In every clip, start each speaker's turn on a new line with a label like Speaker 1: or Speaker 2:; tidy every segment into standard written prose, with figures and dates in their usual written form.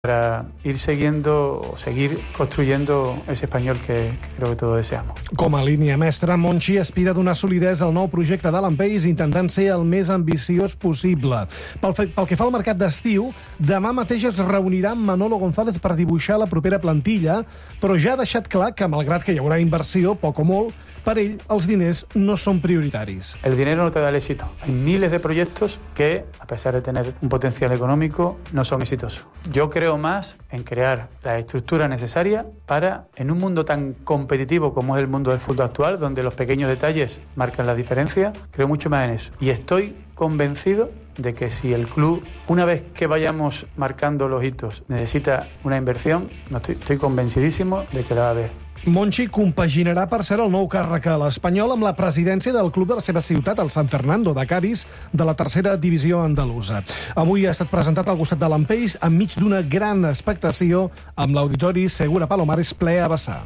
Speaker 1: para ir seguir construyendo ese español que creo que todos deseamos.
Speaker 2: Com a línia mestra, Monchi aspira a donar solidesa al nou projecte d'Alan Pace, intentant ser el més ambiciós possible. Pel que fa al mercat d'estiu, demà mateix es reunirà amb Manolo González per dibuixar la propera plantilla, però ja ha deixat clar que, malgrat que hi haurà inversió, poc o molt, per ell, els diners no son prioritarios.
Speaker 1: El dinero no te da el éxito. Hay miles de proyectos que, a pesar de tener un potencial económico, no son exitosos. Yo creo más en crear la estructura necesaria para, en un mundo tan competitivo como es el mundo del fútbol actual, donde los pequeños detalles marcan la diferencia, creo mucho más en eso. Y estoy convencido de que si el club, una vez que vayamos marcando los hitos, necesita una inversión, estoy convencidísimo de que la va a haver.
Speaker 2: Monchi compaginarà, per ser el nou càrrec a l'Espanyol amb la presidència del club de la seva ciutat, el San Fernando de Cádiz, de la tercera divisió andalusa. Avui ha estat presentat al costat d'Alan Pace enmig d'una gran expectació amb l'auditori Segura Palomares ple a vessar.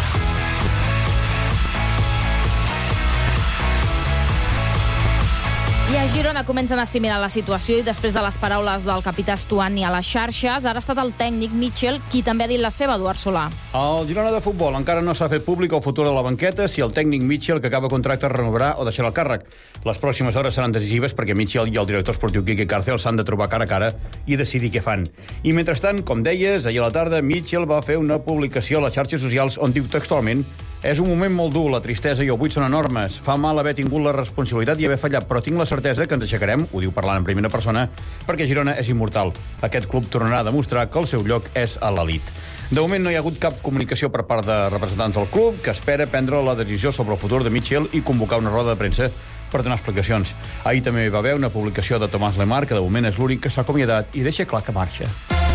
Speaker 3: I a Girona comencen a assimilar la situació i després de les paraules del capità Stuani a les xarxes, ara ha estat el tècnic Mitchell qui també ha dit la seva, Eduard Solà.
Speaker 4: El Girona de futbol encara no s'ha fet públic el futur de la banqueta si el tècnic Mitchell, que acaba contracte, renovarà o deixarà el càrrec. Les pròximes hores seran decisives perquè Mitchell i el director esportiu Quique Cárcel s'han de trobar cara a cara i decidir què fan. I mentrestant, com deies, ahir a la tarda Mitchell va fer una publicació a les xarxes socials on diu textualment: és un moment molt dur, la tristesa i el buit són enormes. Fa mal haver tingut la responsabilitat i haver fallat, però tinc la certesa que ens aixecarem, ho diu parlant en primera persona, perquè Girona és immortal. Aquest club tornarà a demostrar que el seu lloc és a l'elit. De moment no hi ha hagut cap comunicació per part de representants del club, que espera prendre la decisió sobre el futur de Mitchell i convocar una roda de premsa per donar explicacions. Ahir també hi va haver una publicació de Tomàs Lemar, que de moment és l'únic que s'ha acomiadat i deixa clar que marxa.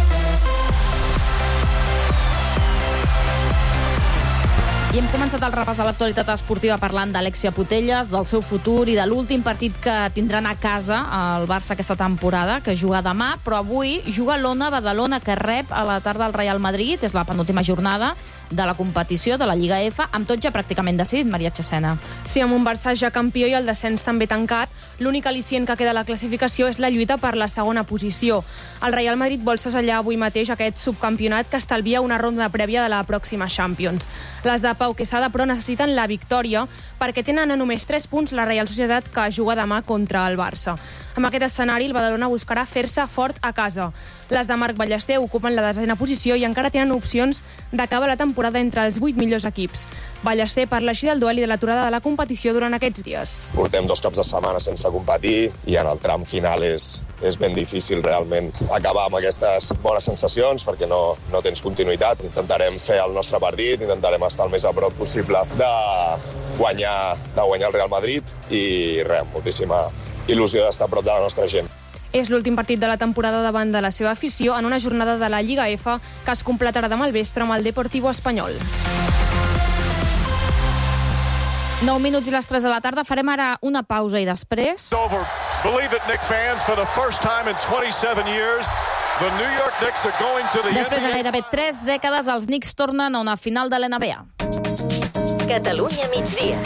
Speaker 3: I hem començat el repàs a l'actualitat esportiva parlant d'Alexia Putellas, del seu futur i de l'últim partit que tindran a casa el Barça aquesta temporada, que juga demà, però avui juga l'Ona Badalona, que rep a la tarda el Real Madrid. És la penúltima jornada de la competició de la Lliga F, amb tot ja pràcticament decidit, Maria Chesena.
Speaker 5: Sí, amb un Barça ja campió i el descens també tancat, l'únic al·licient que queda a la classificació és la lluita per la segona posició. El Real Madrid vol segellar avui mateix aquest subcampionat que estalvia una ronda prèvia de la pròxima Champions. Les de Pau Quesada, però, necessiten la victòria perquè tenen a només 3 punts la Real Societat, que juga demà contra el Barça. Amb aquest escenari, el Badalona buscarà fer-se fort a casa. Les de Marc Ballester ocupen la 10a posició i encara tenen opcions d'acabar la temporada entre els 8 millors equips. Ballester parla així del duel i de l'aturada de la competició durant aquests dies.
Speaker 6: Portem 2 caps de setmana sense competir i en el tram final és ben difícil realment acabar amb aquestes bones sensacions perquè no tens continuïtat. Intentarem fer el nostre partit, intentarem estar el més a prop possible de guanyar el Real Madrid i res, moltíssima il·lusió d'estar a prop de la nostra gent.
Speaker 5: És l'últim partit de la temporada davant de la seva afició en una jornada de la Lliga F que es completarà demà al vespre amb el Deportivo Espanyol.
Speaker 3: 9 minuts i les 3 de la tarda. Farem ara una pausa i després... Després de gairebé 3 dècades, els Knicks tornen a una final de l'NBA.
Speaker 7: Catalunya migdia.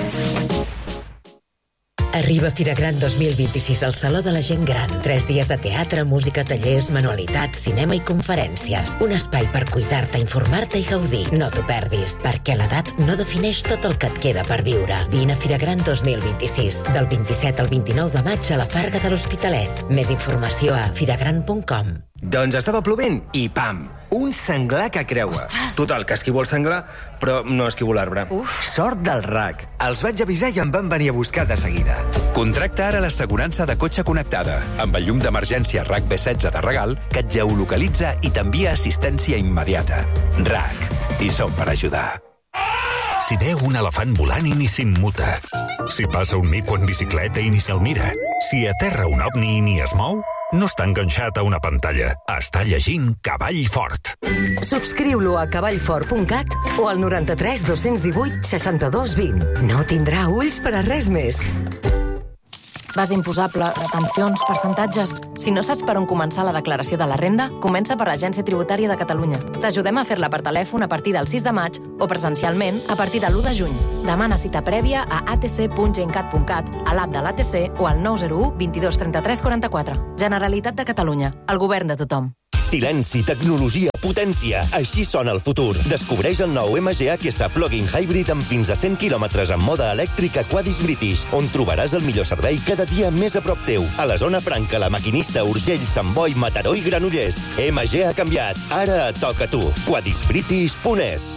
Speaker 7: Arriba Fira Gran 2026 al Saló de la Gent Gran. 3 dies de teatre, música, tallers, manualitats, cinema i conferències. Un espai per cuidar-te, informar-te i gaudir. No t'ho perdis, perquè l'edat no defineix tot el que et queda per viure. Vine a Fira Gran 2026, del 27 al 29 de maig a la Farga de l'Hospitalet. Més informació a firagran.com.
Speaker 8: Doncs estava plovent i pam! Un senglar que creua.
Speaker 3: Ostres!
Speaker 8: Total, que esquivo el senglar, però no esquivo l'arbre. Sort del RAC. Els vaig avisar i em van venir a buscar de seguida.
Speaker 9: Contracta ara l'assegurança de cotxe connectada, amb el llum d'emergència RAC B16 de regal, que et geolocalitza i t'envia assistència immediata. RAC. I som per ajudar.
Speaker 10: Si veu un elefant volant i ni s'immuta. Si passa un mico en bicicleta i ni se'l mira. Si aterra un ovni i ni es mou, no està enganxat a una pantalla. Està llegint Cavall Fort.
Speaker 7: Subscriu-lo a cavallfort.cat o al 93 218 62 20. No tindrà ulls per a res més.
Speaker 11: Base imposable, retencions, percentatges... Si no saps per on començar la declaració de la renda, comença per l'Agència Tributària de Catalunya. T'ajudem a fer-la per telèfon a partir del 6 de maig o presencialment a partir de l'1 de juny. Demana cita prèvia a atc.gencat.cat, a l'app de l'ATC o al 901 22 33 44. Generalitat de Catalunya, el govern de tothom.
Speaker 12: Silenci, tecnologia, potència. Així sona el futur. Descobreix el nou MG Aquesta Plug-in Hybrid amb fins a 100 km en mode elèctric a Quadis British, on trobaràs el millor servei cada dia més a prop teu. A la zona franca, La Maquinista, Urgell, Sant Boi, Mataró i Granollers. MG ha canviat. Ara et toca a tu. Quadisbritish.es.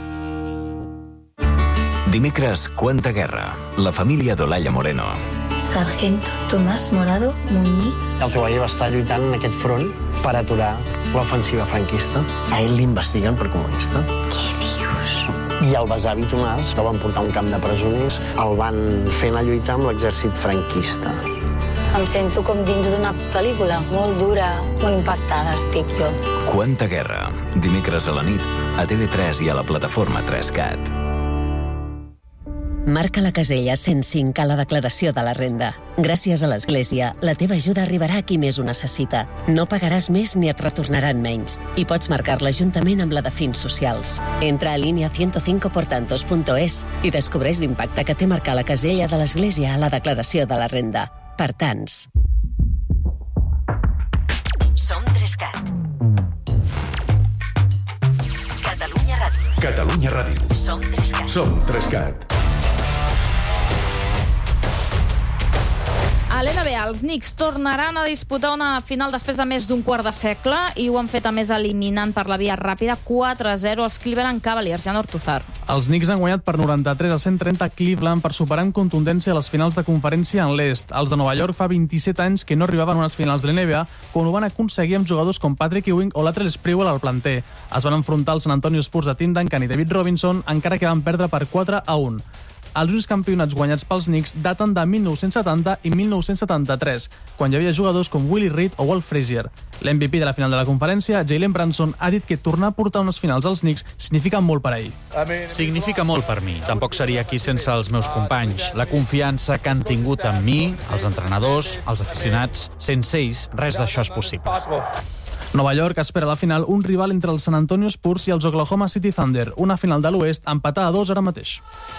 Speaker 9: Dimecres, Cuenta Guerra. La família d'Olalla Moreno.
Speaker 13: Sargento Tomás Morado Muñiz.
Speaker 14: El teu avi va estar lluitant en aquest front per aturar l'ofensiva franquista. A ell l'investiguen per comunista.
Speaker 13: Què dius?
Speaker 14: I el besavi Tomàs el van portar a un camp de presoners, el van fer anar a lluitar amb l'exèrcit franquista.
Speaker 13: Em sento com dins d'una pel·lícula, molt dura, molt impactada estic jo.
Speaker 9: Cuenta Guerra. Dimecres a la nit, a TV3 i a la plataforma 3CAT.
Speaker 15: Marca la casella 105 a la declaració de la renda. Gràcies a l'Església, la teva ajuda arribarà a qui més ho necessita. No pagaràs més ni et retornaran menys. I pots marcar-la juntament amb la de fins socials. Entra a línia 105portantos.es i descobreix l'impacte que té marcar la casella de l'Església a la declaració de la renda. Per tants.
Speaker 7: Som 3CAT. Catalunya Ràdio.
Speaker 10: Catalunya Ràdio.
Speaker 7: Som 3CAT.
Speaker 10: Som 3CAT.
Speaker 3: A l'NBA, els Knicks tornaran a disputar una final després de més d'un quart de segle i ho han fet a més eliminant per la via ràpida 4-0 els Cleveland Cavaliers. Jan Ortuzar.
Speaker 16: Els Knicks han guanyat per 93-130 Cleveland per superar amb contundència les finals de conferència en l'est. Els de Nova York fa 27 anys que no arribaven a unes finals de l'NBA quan ho van aconseguir amb jugadors com Patrick Ewing o Latrell Sprewell al planter. Es van enfrontar als San Antonio Spurs de Tim Duncan i David Robinson, encara que van perdre per 4-1. Els únics campionats guanyats pels Knicks daten de 1970 i 1973, quan hi havia jugadors com Willie Reed o Walt Frazier. L'MVP de la final de la conferència, Jalen Brunson, ha dit que tornar a portar unes finals als Knicks significa molt per a ell.
Speaker 17: Significa molt per mi. Tampoc seria aquí sense els meus companys. La confiança que han tingut en mi, els entrenadors, els aficionats. Sense ells, res d'això és possible.
Speaker 16: Nova York espera a la final un rival entre els San Antonio Spurs i els Oklahoma City Thunder, una final de l'oest empatada a 2 ara mateix.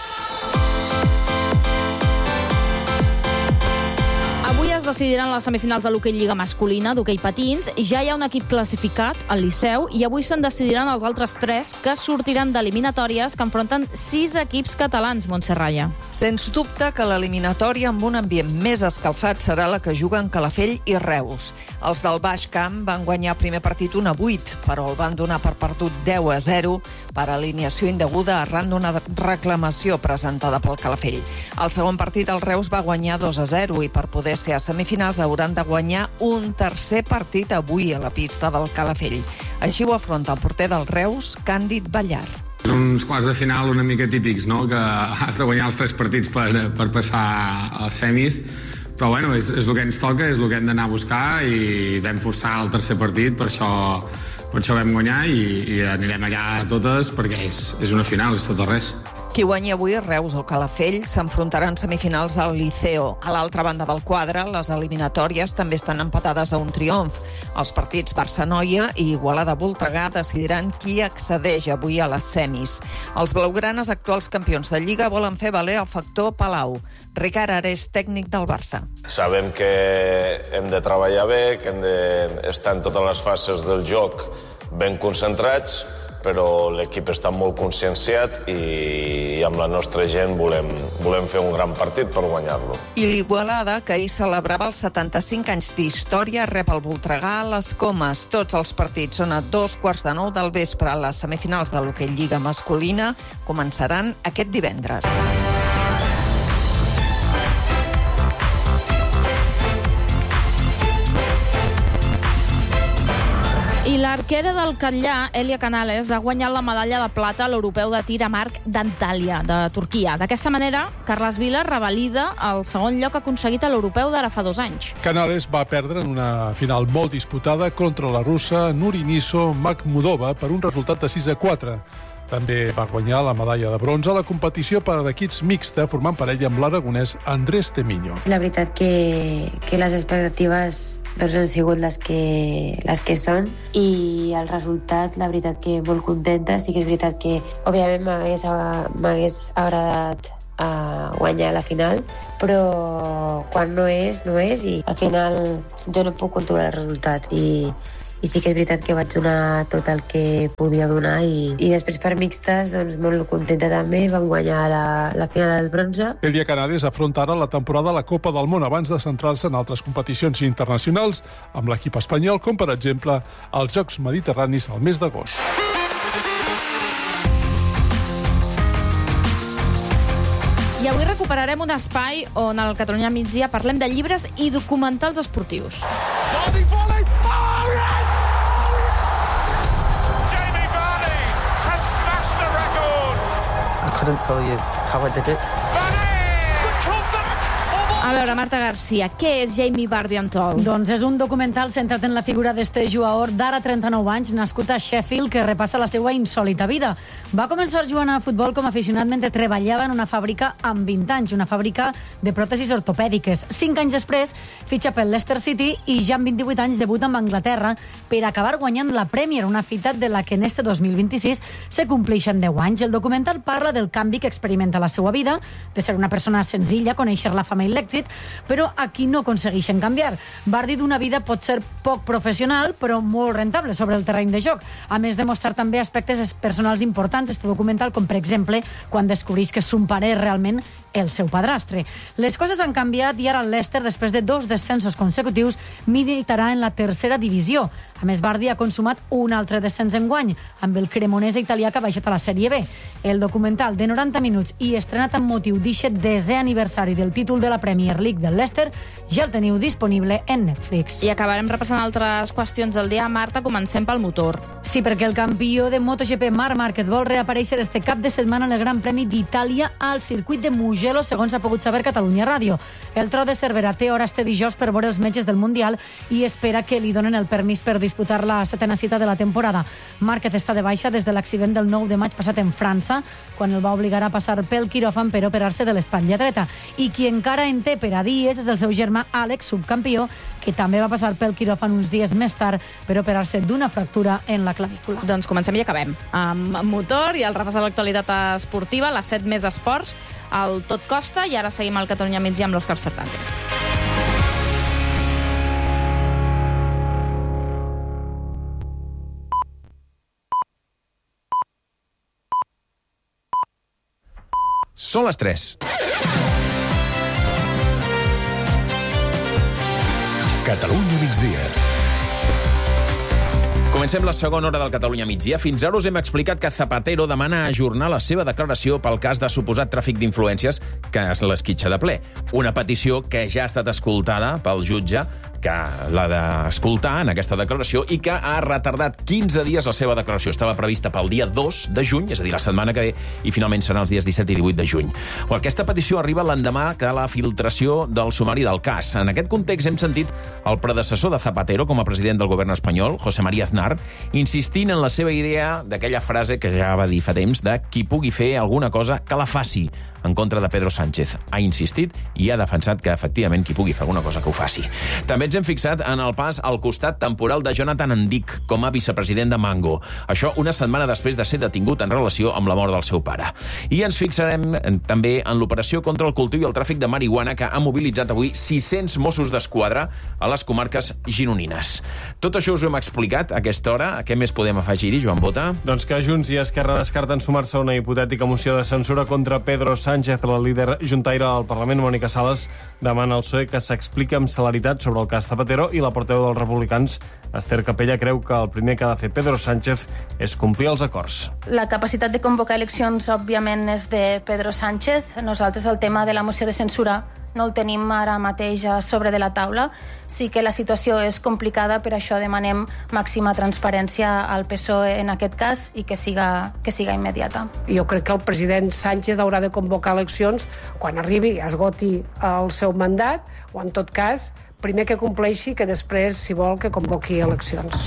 Speaker 3: Avui es decidiran les semifinals de l'hoquei Lliga masculina, d'hoquei patins. Ja hi ha un equip classificat, el Liceu, i avui se'n decidiran els altres 3 que sortiran d'eliminatòries que enfronten 6 equips catalans, Montse Raya.
Speaker 18: Sens dubte que l'eliminatòria amb un ambient més escalfat serà la que juguen Calafell i Reus. Els del Baix Camp van guanyar primer partit 1-8, però el van donar per perdut 10-0 per alineació indeguda arran d'una reclamació presentada pel Calafell. El segon partit el Reus va guanyar 2-0 i per poder ser a semifinals hauran de guanyar un tercer partit avui a la pista del Calafell. Així ho afronta el porter del Reus, Càndid Ballar.
Speaker 19: Uns quarts de final una mica típics, no? Que has de guanyar els 3 partits per passar als semis, però bueno, és el que ens toca, és el que hem d'anar a buscar i vam forçar el tercer partit, per això vam guanyar i anirem allà a totes perquè és una final, és tot o res.
Speaker 18: Qui guanyi avui, Reus o Calafell, s'enfrontaran semifinals al Liceo. A l'altra banda del quadre, les eliminatòries també estan empatades a un triomf. Els partits Barça-Noia i Igualada-Voltregà decidiran qui accedeix avui a les semis. Els blaugranes, actuals campions de Lliga, volen fer valer el factor Palau. Ricard Ares, tècnic del Barça.
Speaker 20: Sabem que hem de treballar bé, que hem d'estar en totes les fases del joc ben concentrats, però l'equip està molt conscienciat i amb la nostra gent volem fer un gran partit per guanyar-lo.
Speaker 18: I l'Igualada, que ahir celebrava els 75 anys d'història, rep el Voltregà a les Comes. Tots els partits són a 2:15 del vespre. Les semifinals de l'hoquei Lliga masculina començaran aquest divendres.
Speaker 3: I l'arquera del Catllà, Elia Canales, ha guanyat la medalla de plata a l'europeu de tir amb arc d'Antalya, de Turquia. D'aquesta manera, Carles Vila revalida el segon lloc aconseguit a l'europeu d'ara fa 2 anys.
Speaker 21: Canales va perdre en una final molt disputada contra la russa Nuriniso Makhmudova per un resultat de 6-4. També va guanyar la medalla de bronze a la competició per equips mixta, formant parella amb l'aragonès Andrés Temiño.
Speaker 1: La veritat que les expectatives han sigut les que són i el resultat, la veritat que molt contenta. Sí que és veritat que, òbviament, m'hagués agradat guanyar la final, però quan no és, no és, i al final jo no puc controlar el resultat i sí que és veritat que vaig donar tot el que podia donar i després per mixtes doncs molt contenta també, vam guanyar la final del bronze.
Speaker 21: Elia Canales afronta ara la temporada a la Copa del Món abans de centrar-se en altres competicions internacionals amb l'equip espanyol, com per exemple els Jocs Mediterranis al mes d'agost.
Speaker 3: I avui recuperarem un espai on al Catalunya Migdia parlem de llibres i documentals esportius.
Speaker 22: I couldn't tell you how I did it.
Speaker 3: A veure, Marta Garcia, què és Jamie Vardy Untold?
Speaker 23: Doncs és un documental centrat en la figura d'este jugador d'ara 39 anys, nascut a Sheffield, que repassa la seva insòlita vida. Va començar jugant a futbol com a aficionat mentre treballava en una fàbrica amb 20 anys, una fàbrica de pròtesis ortopèdiques. 5 anys després, fitxa pel Leicester City i ja amb 28 anys debuta amb Anglaterra per acabar guanyant la Premier, una fita de la que en este 2026 se compleixen 10 anys. El documental parla del canvi que experimenta la seva vida, de ser una persona senzilla, conèixer la fama i l'èxit, però aquí no aconsegueixen canviar. Vardy d'una vida pot ser poc professional, però molt rentable sobre el terreny de joc. A més de mostrar també aspectes personals importants, este documental, com per exemple quan descobreix que son pare és realment el seu padrastre. Les coses han canviat i ara el Leicester, després de 2 descensos consecutius, militarà en la tercera divisió. A més, Vardy ha consumat un altre descens enguany, amb el Cremonese italià que ha baixat a la Sèrie B. El documental de 90 minuts i estrenat amb motiu d'eixe 10è aniversari del títol de la Premier League del Leicester ja el teniu disponible en Netflix.
Speaker 3: I acabarem repassant altres qüestions del dia. Marta, comencem pel motor.
Speaker 23: Sí, perquè el campió de MotoGP Marc Márquez vol reaparèixer este cap de setmana en el Gran Premi d'Itàlia al circuit de Mugello, segons ha pogut saber Catalunya Ràdio. El tro de Cervera té hora este dijous per veure els metges del Mundial i espera que li donen el permís per disputar la 7a cita de la temporada. Márquez està de baixa des de l'accident del 9 de maig passat en França, quan el va obligar a passar pel quiròfan per operar-se de l'espatlla dreta. I qui encara en té per a dies és el seu germà Àlex, subcampió, que també va passar pel quiròfan uns dies més tard per operar-se d'una fractura en la clavícula.
Speaker 3: Doncs comencem i acabem amb motor i el repàs de l'actualitat esportiva, les 7 més esports, el Tot Costa, i ara seguim al Catalunya Migdia amb l'Òscar Fernández.
Speaker 24: Són les 3. Catalunya migdia. Comencem la segona hora del Catalunya migdia. Fins ara us hem explicat que Zapatero demana ajornar la seva declaració pel cas de suposat tràfic d'influències que es l'esquitxa de ple. Una petició que ja ha estat escoltada pel jutge, que l'ha d'escoltar en aquesta declaració i que ha retardat 15 dies la seva declaració. Estava prevista pel dia 2 de juny, és a dir, la setmana que ve, i finalment serà els dies 17 i 18 de juny. Aquesta petició arriba l'endemà de la filtració del sumari del cas. En aquest context hem sentit el predecessor de Zapatero com a president del govern espanyol, José María Aznar, insistint en la seva idea d'aquella frase que ja va dir fa temps de qui pugui fer alguna cosa que la faci en contra de Pedro Sánchez. Ha insistit i ha defensat que, efectivament, qui pugui fer alguna cosa que ho faci. També ens hem fixat en el pas al costat temporal de Jonathan Endic com a vicepresident de Mango. Això una setmana després de ser detingut en relació amb la mort del seu pare. I ens fixarem també en l'operació contra el cultiu i el tràfic de marihuana que ha mobilitzat avui 600 Mossos d'Esquadra a les comarques gironines. Tot això us ho hem explicat a aquesta hora. Què més podem afegir-hi, Joan Bota?
Speaker 25: Doncs que Junts i Esquerra descarten sumar-se a una hipotètica moció de censura contra Pedro Sánchez. La líder juntaire al Parlament, Mònica Sales, demana al PSOE que s'expliqui amb celeritat sobre el cas Zapatero i la portaveu dels republicans, Esther Capella, creu que el primer que ha de fer Pedro Sánchez és complir els acords.
Speaker 26: La capacitat de convocar eleccions, òbviament, és de Pedro Sánchez. Nosaltres el tema de la moció de censura no el tenim ara mateix a sobre de la taula. Sí que la situació és complicada, per això demanem màxima transparència al PSOE en aquest cas i que siga immediata.
Speaker 27: Jo crec que el president Sánchez haurà de convocar eleccions quan arribi i esgoti el seu mandat, o en tot cas, primer que compleixi, que després, si vol, que convoqui eleccions.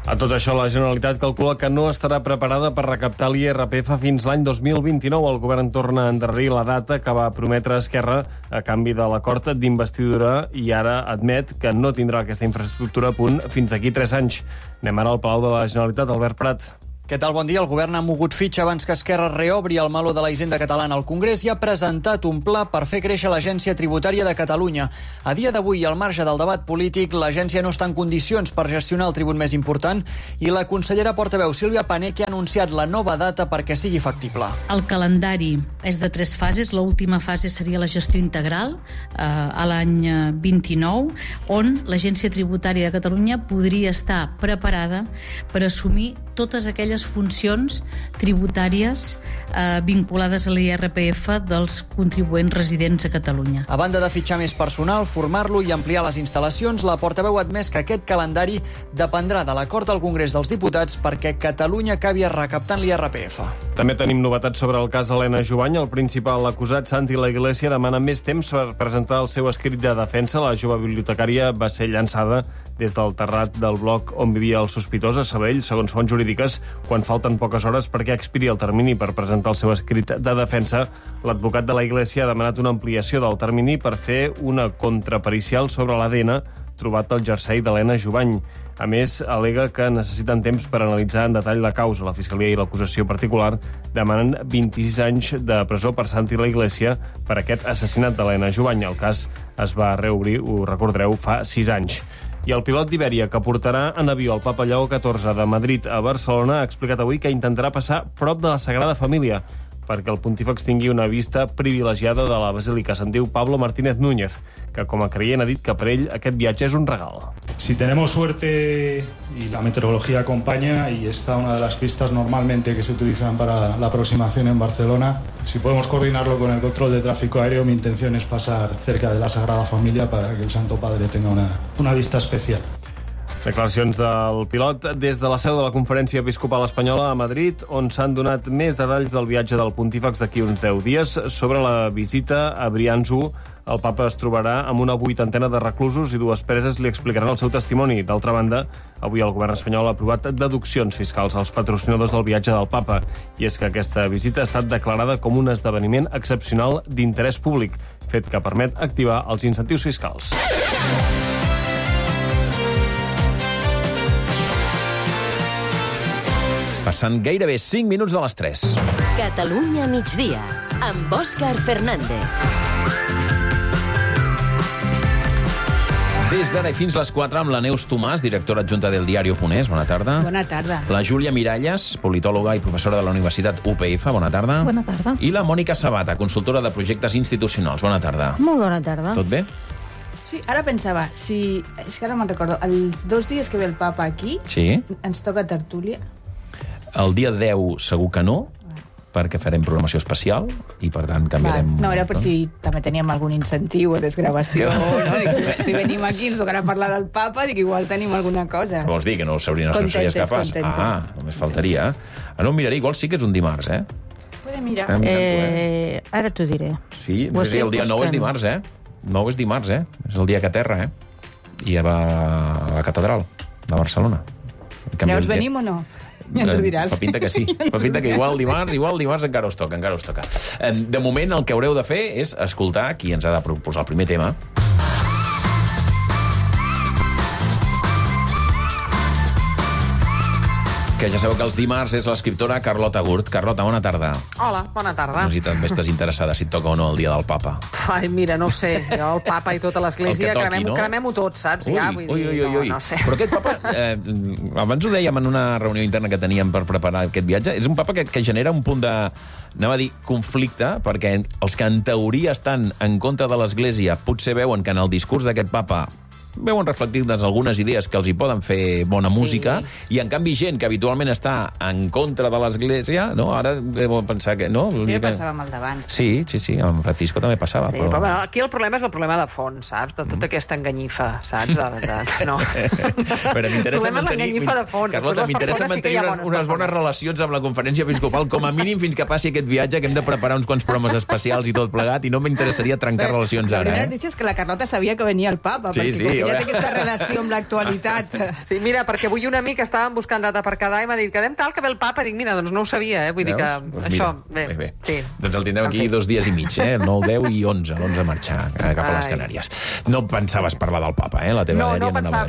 Speaker 25: A tot això, la Generalitat calcula que no estarà preparada per recaptar l'IRPF fins l'any 2029. El govern torna a endarrerir la data que va prometre Esquerra a canvi de l'acord d'investidura i ara admet que no tindrà aquesta infraestructura a punt fins d'aquí 3 anys. Anem ara al Palau de la Generalitat, Albert Prat.
Speaker 2: Què tal? Bon dia. El govern ha mogut fitxa abans que Esquerra reobri el meló de la hisenda catalana al Congrés i ha presentat un pla per fer créixer l'Agència Tributària de Catalunya. A dia d'avui, al marge del debat polític, l'agència no està en condicions per gestionar el tribut més important i la consellera portaveu Sílvia Paneque ha anunciat la nova data perquè sigui factible.
Speaker 4: El calendari és de 3 fases. L'última fase seria la gestió integral a l'any 29, on l'Agència Tributària de Catalunya podria estar preparada per assumir totes aquelles funcions tributàries vinculades a l'IRPF dels contribuents residents a Catalunya.
Speaker 2: A banda de fitxar més personal, formar-lo i ampliar les instal·lacions, la portaveu ha admès que aquest calendari dependrà de l'acord del Congrés dels Diputats perquè Catalunya acabi recaptant l'IRPF.
Speaker 25: També tenim novetats sobre el cas Helena Jubany. El principal acusat, Santi La Iglesia, demana més temps per presentar el seu escrit de defensa. La jove bibliotecària va ser llançada des del terrat del bloc on vivia el sospitós a Sabadell, segons fonts jurídiques, quan falten poques hores perquè expiri el termini per presentar el seu escrit de defensa. L'advocat de La Iglesia ha demanat una ampliació del termini per fer una contrapericial sobre l'ADN trobat al jersei d'Helena Jubany. A més, al·lega que necessiten temps per analitzar en detall la causa. La Fiscalia i l'acusació particular demanen 26 anys de presó per Santi La Iglesia per aquest assassinat d'Helena Jubany. El cas es va reobrir, ho recordareu, fa 6 anys. I el pilot d'Ibèria, que portarà en avió el Papa Lleó XIV de Madrid a Barcelona, ha explicat avui que intentarà passar prop de la Sagrada Família perquè el pontífex tingui una vista privilegiada de la basílica. Se'n diu Pablo Martínez Núñez, que com a creient ha dit que per ell aquest viatge és un regal.
Speaker 5: Si tenemos suerte y la meteorología acompaña y está una de las pistas normalmente que se utilizan para la aproximación en Barcelona, si podemos coordinarlo con el control de tráfico aéreo, mi intención es pasar cerca de la Sagrada Familia para que el Santo Padre tenga una vista especial.
Speaker 25: Declaracions del pilot des de la seu de la Conferència Episcopal Espanyola a Madrid, on s'han donat més detalls del viatge del pontífex d'aquí uns 10 dies. Sobre la visita a Brianço, el papa es trobarà amb una 80ena de reclusos i 2 preses li explicaran el seu testimoni. D'altra banda, avui el govern espanyol ha aprovat deduccions fiscals als patrocinadors del viatge del papa. I és que aquesta visita ha estat declarada com un esdeveniment excepcional d'interès públic, fet que permet activar els incentius fiscals.
Speaker 24: Passant gairebé 5 minuts de les 3.
Speaker 6: Catalunya migdia, amb Òscar Fernández.
Speaker 24: Des d'ara i fins les 4 amb la Neus Tomàs, directora adjunta del Diario.es. Bona tarda.
Speaker 8: Bona tarda.
Speaker 24: La Júlia Miralles, politòloga i professora de la Universitat UPF. Bona tarda.
Speaker 8: Bona tarda.
Speaker 24: I la Mònica Sabata, consultora de projectes institucionals. Bona tarda.
Speaker 8: Molt bona tarda.
Speaker 24: Tot bé?
Speaker 8: Sí, ara pensava, és que ara me'n recordo, els 2 dies que ve el papa aquí,
Speaker 24: Sí.
Speaker 8: ens toca tertúlia.
Speaker 24: El dia 10 segur que no, perquè farem programació especial i, per tant, canviarem...
Speaker 8: No, era per si també teníem algun incentiu o desgravació. No? Dic, si venim aquí ens tocarà parlar del papa, dic, igual tenim alguna cosa.
Speaker 24: Vols dir que no s'haurien estat
Speaker 8: Contentes,
Speaker 24: capaç?
Speaker 8: contentes.
Speaker 24: Ah, només faltaria. Ara no miraré, igual sí que és un dimarts, eh?
Speaker 8: Podem mirar. Ara t'ho diré.
Speaker 24: Sí, el dia 9 és dimarts, eh? 9 és dimarts, eh? És el dia que aterra, eh? I va a la catedral de Barcelona.
Speaker 8: Llavors venim o no? Ja ens ho diràs.
Speaker 24: Fa pinta que sí. Fa pinta que igual dimarts encara us toca. De moment, el que haureu de fer és escoltar qui ens ha de proposar el primer tema. Que ja sabeu que els dimarts és l'escriptora Carlota Gurt. Carlota, bona tarda.
Speaker 11: Hola, bona tarda.
Speaker 24: No sé si també estàs interessada si et toca o no el dia del papa.
Speaker 11: Ai, mira, no ho sé. Jo, el papa i tota l'església, cremem-ho tot, saps? No sé.
Speaker 24: Però aquest papa, abans ho dèiem en una reunió interna que teníem per preparar aquest viatge, és un papa que genera un punt de, anava a dir, conflicte, perquè els que en teoria estan en contra de l'església potser veuen que en el discurs d'aquest papa veuen reflectides algunes idees que els hi poden fer bona música, i en canvi gent que habitualment està en contra de l'església, no? Ara deuen pensar que... No?
Speaker 8: Sí, jo pensava amb el d'abans.
Speaker 24: Sí, amb Francisco també passava.
Speaker 11: Sí, però aquí el problema és el problema de fons, saps? De tota aquesta enganyifa, saps? No.
Speaker 24: Però m'interessa mantenir... Carlota, m'interessa mantenir unes bones relacions amb la Conferència Episcopal, com a mínim fins que passi aquest viatge, que hem de preparar uns quants programes especials i tot plegat, i no m'interessaria trencar relacions ara.
Speaker 8: La primera notícia és que la Carlota sabia que venia el papa.
Speaker 24: Sí,
Speaker 8: ella té aquesta relació amb l'actualitat.
Speaker 11: Sí, mira, perquè avui un amic estàvem buscant data per quedar i m'ha dit, quedem tal que ve el papa. Dic, mira, doncs no ho sabia, Vull dir que això...
Speaker 24: Bé. Sí. Doncs el tindrem aquí 2 dies i mig, el 9, 10 i 11. L'11 a marxar cap a les Canàries. No pensaves parlar del papa, la teva dèria
Speaker 11: no pensava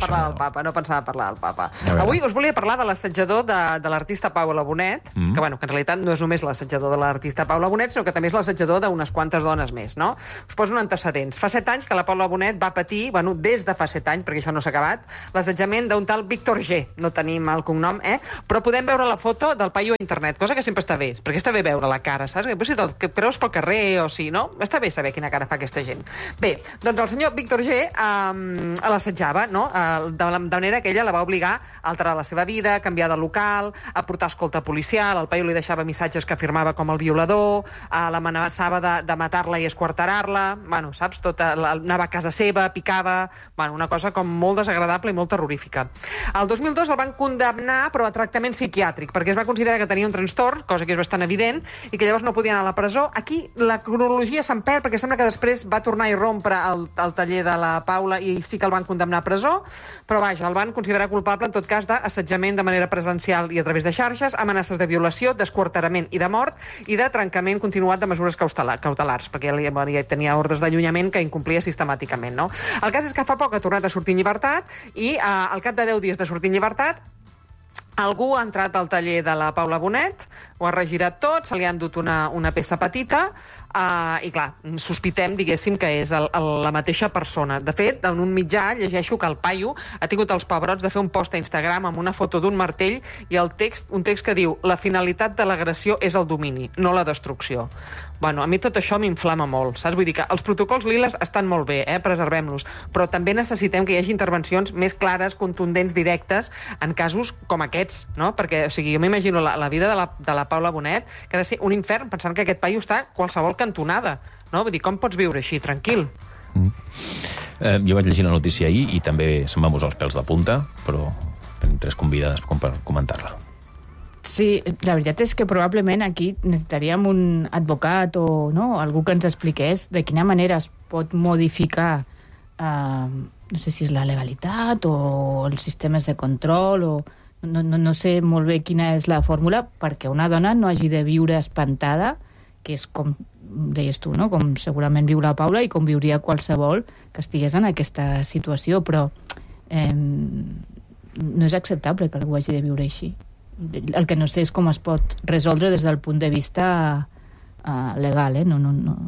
Speaker 11: parlar del papa. Avui us volia parlar de l'assetjador de l'artista Paula Bonet, que en realitat no és només l'assetjador de l'artista Paula Bonet, sinó que també és l'assetjador d'unes quantes dones més, no? Us poso un antecedents. Fa 7 anys que la Paula Bonet va patir, des de fa 7 anys, perquè això no s'ha acabat, l'assetjament d'un tal Víctor G. No tenim el cognom, però podem veure la foto del paio a internet, cosa que sempre està bé, perquè està bé veure la cara, saps? Si te'l creus pel carrer o si no, està bé saber quina cara fa aquesta gent. Bé, doncs el senyor Víctor G. L'assetjava, no? De manera que ella la va obligar a alterar la seva vida, a canviar de local, a portar escolta policial, el paio li deixava missatges que afirmava com el violador, l'amenaçava de matar-la i esquarterar-la, saps? Anava a casa seva, picava, una cosa com molt desagradable i molt terrorífica. El 2002 el van condemnar, però a tractament psiquiàtric, perquè es va considerar que tenia un trastorn, cosa que és bastant evident, i que llavors no podia anar a la presó. Aquí la cronologia se'n perd, perquè sembla que després va tornar a irrompre el taller de la Paula i sí que el van condemnar a presó, però vaja, el van considerar culpable en tot cas d'assetjament de manera presencial i a través de xarxes, amenaces de violació, d'esquarterament i de mort i de trencament continuat de mesures cautelars, perquè ja tenia ordres d'allunyament que incomplia sistemàticament, no? El cas és que fa poc ha tornat a sortir en llibertat i al cap de 10 dies de sortir en llibertat algú ha entrat al taller de la Paula Bonet, ho ha regirat tot, se li ha endut una peça petita i clar, sospitem, diguéssim, que és la mateixa persona. De fet, en un mitjà llegeixo que el paio ha tingut els pebrots de fer un post a Instagram amb una foto d'un martell i un text que diu la finalitat de l'agressió és el domini, no la destrucció. Bueno, a mi tot això m'inflama molt, saps? Vull dir que els protocols liles estan molt bé, preservem-los, però també necessitem que hi hagi intervencions més clares, contundents, directes, en casos com aquests, no? Perquè, o sigui, jo m'imagino la vida de la Paula Bonet, que ha de ser un infern pensant que aquest paio està a qualsevol cantonada, no? Vull dir, com pots viure així, tranquil?
Speaker 24: Jo vaig llegir la notícia ahir i també se'm van posar els pèls de punta, però tenim 3 convidades com per comentar-la.
Speaker 8: Sí, la veritat és que probablement aquí necessitaríem un advocat o algú que ens expliqués de quina manera es pot modificar, no sé si és la legalitat o els sistemes de control o no sé molt bé quina és la fórmula perquè una dona no hagi de viure espantada, que és com deies tu, no? Com segurament viu la Paula i com viuria qualsevol que estigués en aquesta situació, però no és acceptable que algú hagi de viure així. El que no sé és com es pot resoldre des del punt de vista legal, no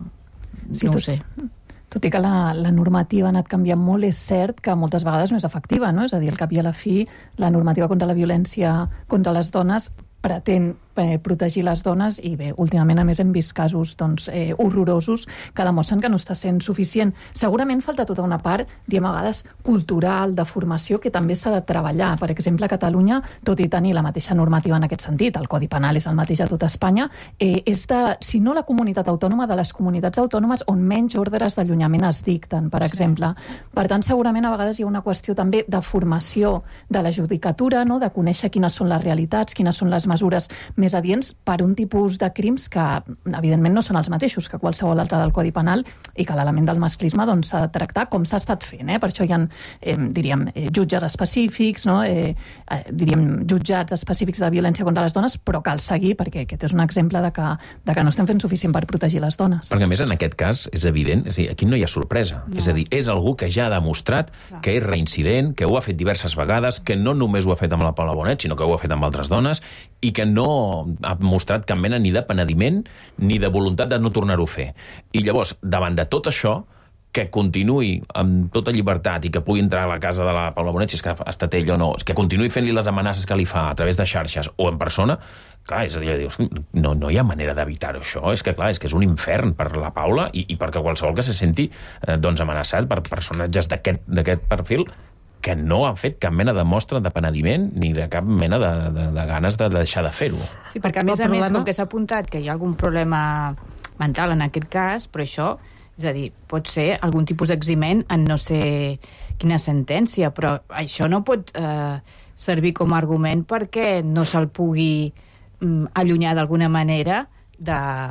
Speaker 8: ho sé.
Speaker 7: Tot i que la normativa ha anat canviant molt, és cert que moltes vegades no és efectiva, no? És a dir, al cap i a la fi, la normativa contra la violència contra les dones pretén protegir les dones i bé, últimament a més hem vist casos horrorosos que demostren que no està sent suficient. Segurament falta tota una part, diguem a vegades, cultural, de formació, que també s'ha de treballar. Per exemple, a Catalunya, tot i tenir la mateixa normativa en aquest sentit, el Codi Penal és el mateix a tota Espanya, és de, si no la comunitat autònoma, de les comunitats autònomes on menys ordres d'allunyament es dicten, per exemple. Per tant, segurament a vegades hi ha una qüestió també de formació de la judicatura, no? De conèixer quines són les realitats, quines són les mesures més adients per un tipus de crims que, evidentment, no són els mateixos que qualsevol altre del Codi Penal i que l'element del masclisme s'ha de tractar com s'ha estat fent. Per això hi ha, diríem, jutges específics, no? Diríem, jutjats específics de violència contra les dones, però cal seguir perquè aquest és un exemple de que no estem fent suficient per protegir les dones.
Speaker 24: Perquè, a més, en aquest cas és evident, és a dir, aquí no hi ha sorpresa. No. És a dir, és algú que ja ha demostrat que és reincident, que ho ha fet diverses vegades, que no només ho ha fet amb la Paula Bonet, sinó que ho ha fet amb altres dones i que no ha mostrat cap mena ni de penediment ni de voluntat de no tornar-ho a fer. I llavors, davant de tot això, que continuï amb tota llibertat i que pugui entrar a la casa de la Paula Bonet, si és que ha estat ell o no, que continuï fent-li les amenaces que li fa a través de xarxes o en persona, clar, és a dir, dius, no hi ha manera d'evitar-ho, això. És que, clar, és un infern per la Paula i perquè qualsevol que se senti amenaçat per personatges d'aquest perfil que no han fet cap mena de mostra de penediment ni de cap mena de ganes de deixar de fer-ho.
Speaker 8: Sí, perquè a més, com que s'ha apuntat que hi ha algun problema mental en aquest cas, però això, és a dir, pot ser algun tipus d'eximent en no sé quina sentència, però això no pot servir com a argument perquè no se'l pugui allunyar d'alguna manera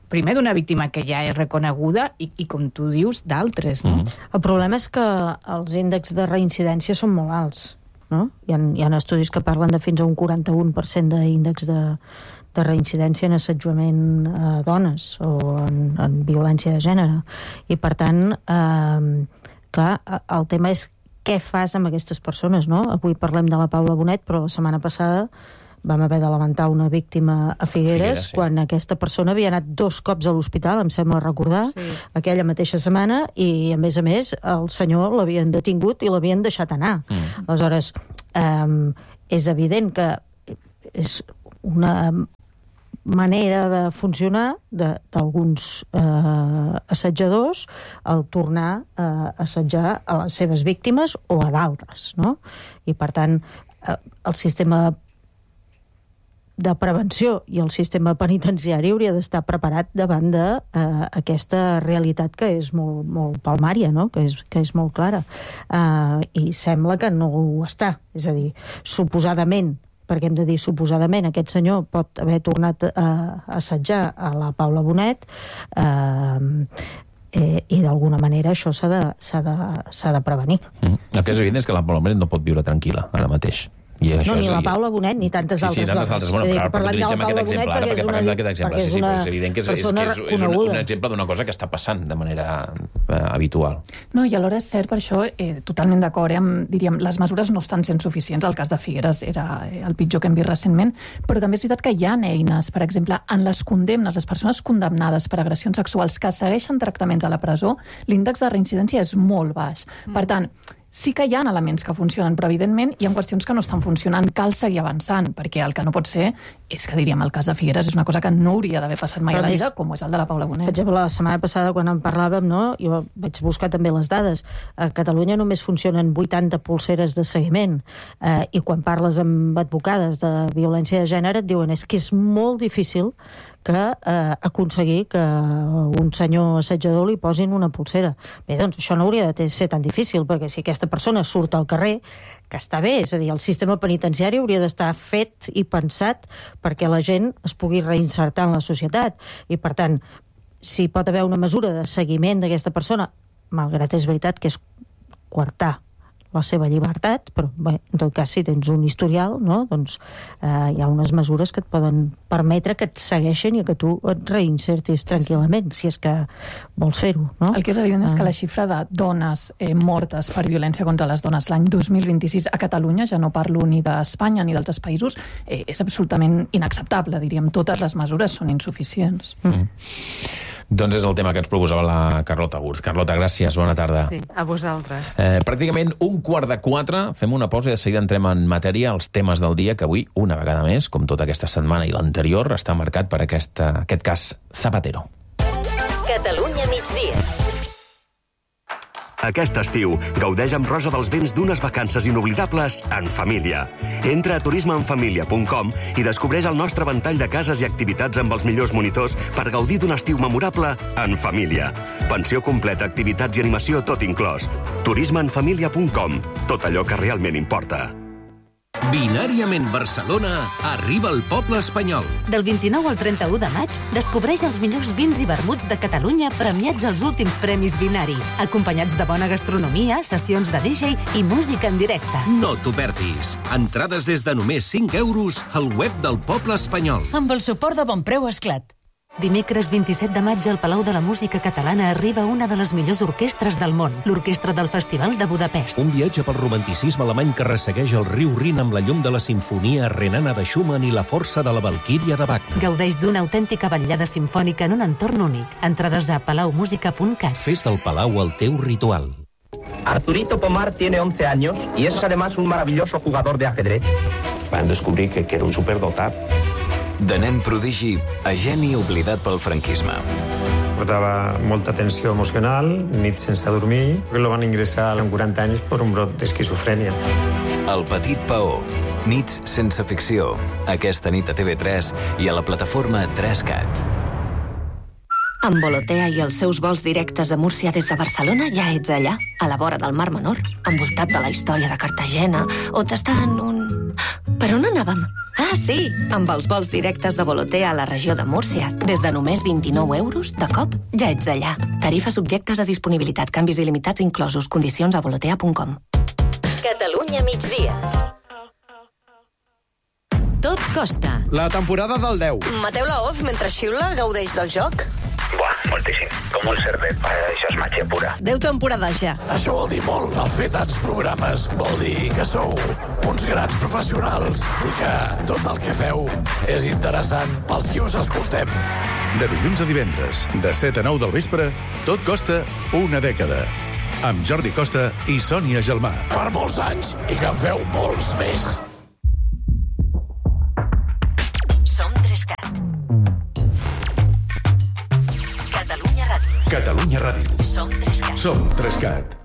Speaker 8: primer d'una víctima que ja és reconeguda i com tu dius, d'altres, no?
Speaker 23: El problema és que els índexs de reincidència són molt alts, no? Hi ha estudis que parlen de fins a un 41% d'índex de reincidència en assetjament a dones o en violència de gènere. I, per tant, clar, el tema és què fas amb aquestes persones, no? Avui parlem de la Paula Bonet, però la setmana passada vam haver de lamentar una víctima a Figueres, quan aquesta persona havia anat 2 cops a l'hospital, em sembla recordar, aquella mateixa setmana, i a més, el senyor l'havien detingut i l'havien deixat anar. Aleshores, és evident que és una manera de funcionar d'alguns assetjadors al tornar a assetjar a les seves víctimes o a d'altres, no? I, per tant, el sistema de prevenció i el sistema penitenciari hauria d'estar preparat davant d'aquesta realitat que és molt palmària, no? Que és molt clara. I sembla que no ho està. És a dir, suposadament, perquè hem de dir suposadament, aquest senyor pot haver tornat a assetjar a la Paula Bonet i d'alguna manera això s'ha de prevenir.
Speaker 24: El que és evident és que la Paula Bonet no pot viure tranquil·la ara mateix.
Speaker 23: Ni la Paula Bonet ni tantes altres
Speaker 24: dones. Sí, tantes altres. Bueno, però utilitzem aquest exemple ara perquè parlem d'aquest exemple. Sí, però és evident que és un exemple d'una cosa que està passant de manera habitual.
Speaker 7: No, i alhora és cert, per això, totalment d'acord, diríem, les mesures no estan sent suficients. El cas de Figueres era el pitjor que hem vist recentment, però també és veritat que hi ha eines, per exemple, en les condemnes, les persones condemnades per agressions sexuals que segueixen tractaments a la presó, l'índex de reincidència és molt baix. Per tant, sí que hi ha elements que funcionen, però evidentment hi ha qüestions que no estan funcionant. Cal seguir avançant, perquè el que no pot ser és que, diríem, el cas de Figueres és una cosa que no hauria d'haver passat mai a la vida, com és el de la Paula Bonet.
Speaker 23: Per exemple, la setmana passada, quan en parlàvem, no, jo vaig buscar també les dades. A Catalunya només funcionen 80 polseres de seguiment, i quan parles amb advocades de violència de gènere et diuen és que és molt difícil que aconseguir que un senyor assetjador li posin una polsera. Bé, doncs això no hauria de ser tan difícil, perquè si aquesta persona surt al carrer, que està bé, és a dir, el sistema penitenciari hauria d'estar fet i pensat perquè la gent es pugui reinsertar en la societat. I, per tant, si pot haver una mesura de seguiment d'aquesta persona, malgrat és veritat que és coartar la seva llibertat, però bé, en tot cas si tens un historial, no? Doncs hi ha unes mesures que et poden permetre que et segueixin i que tu et reinsertis tranquil·lament, si és que vols fer-ho, no?
Speaker 7: El que és evident és que la xifra de dones mortes per violència contra les dones l'any 2026 a Catalunya, ja no parlo ni d'Espanya ni d'altres països, és absolutament inacceptable, diríem. Totes les mesures són insuficients.
Speaker 24: Doncs és el tema que ens proposava la Carlota Gurt. Carlota, gràcies, bona tarda.
Speaker 11: Sí, a vosaltres.
Speaker 24: Pràcticament 3:15, fem una pausa i de seguida entrem en matèria als temes del dia, que avui, una vegada més, com tota aquesta setmana i l'anterior, està marcat per aquest cas Zapatero.
Speaker 6: Catalunya migdia.
Speaker 9: Aquest estiu, gaudeix amb Rosa dels Vents d'unes vacances inoblidables en família. Entra a turismeenfamilia.com i descobreix el nostre ventall de cases i activitats amb els millors monitors per gaudir d'un estiu memorable en família. Pensió completa, activitats i animació tot inclòs. turismeenfamilia.com. Tot allò que realment importa.
Speaker 10: Binàriament Barcelona arriba al poble espanyol.
Speaker 12: Del 29 al 31 de maig, descobreix els millors vins i vermuts de Catalunya premiats als últims premis Binari, acompanyats de bona gastronomia, sessions de DJ i música en directe.
Speaker 10: No t'ho perdis. Entrades des de només 5 euros al web del poble espanyol.
Speaker 12: Amb el suport de Bonpreu Esclat. Dimecres 27 de maig al Palau de la Música Catalana arriba una de les millors orquestres del món, l'Orquestra del Festival de Budapest.
Speaker 10: Un viatge pel romanticisme alemany que ressegueix el riu Rin amb la llum de la sinfonia renana de Schumann i la força de la Valquíria de Wagner.
Speaker 12: Gaudeix d'una autèntica vetllada simfònica en un entorn únic. Entrades a palaumusica.cat.
Speaker 10: Fes del Palau el teu ritual.
Speaker 13: Arturito Pomar tiene 11 años y es además un maravilloso jugador de ajedrez.
Speaker 14: Van descobrir que era un superdotat.
Speaker 15: De nen prodigi a geni oblidat pel franquisme.
Speaker 17: Portava molta tensió emocional, nits sense dormir, que lo van ingressar amb 40 anys per un brot d'esquizofrènia.
Speaker 15: El petit Paó, nits sense ficció, aquesta nit a TV3 i a la plataforma 3CAT.
Speaker 28: Amb Volotea i els seus vols directes a Múrcia des de Barcelona ja ets allà, a la vora del Mar Menor, envoltat de la història de Cartagena, o tastant un... Per on anàvem? Ah, Ah, sí! Amb els vols directes de Volotea a la regió de Múrcia, des de només 29 euros, de cop ja ets allà. Tarifes subjectes a disponibilitat, canvis il·limitats inclosos, condicions a volotea.com.
Speaker 6: Catalunya migdia.
Speaker 12: Tot costa.
Speaker 1: La temporada del 10.
Speaker 12: Mateu Laoz, mentre xiula, gaudeix del joc?
Speaker 14: Buah, moltíssim. Com un cervet. Això és màgia pura.
Speaker 12: 10 temporades ja.
Speaker 1: Això vol dir molt. El fer tants programes vol dir que sou uns grans professionals i que tot el que feu és interessant pels qui us escoltem.
Speaker 3: De dilluns a divendres, de 7 a 9 del vespre, tot costa una dècada. Amb Jordi Costa i Sònia Gelmà.
Speaker 1: Per molts anys i que en feu molts més.
Speaker 12: Som 3CAT. Catalunya Ràdio.
Speaker 3: Catalunya Ràdio.
Speaker 12: Som 3CAT.
Speaker 3: Som 3CAT.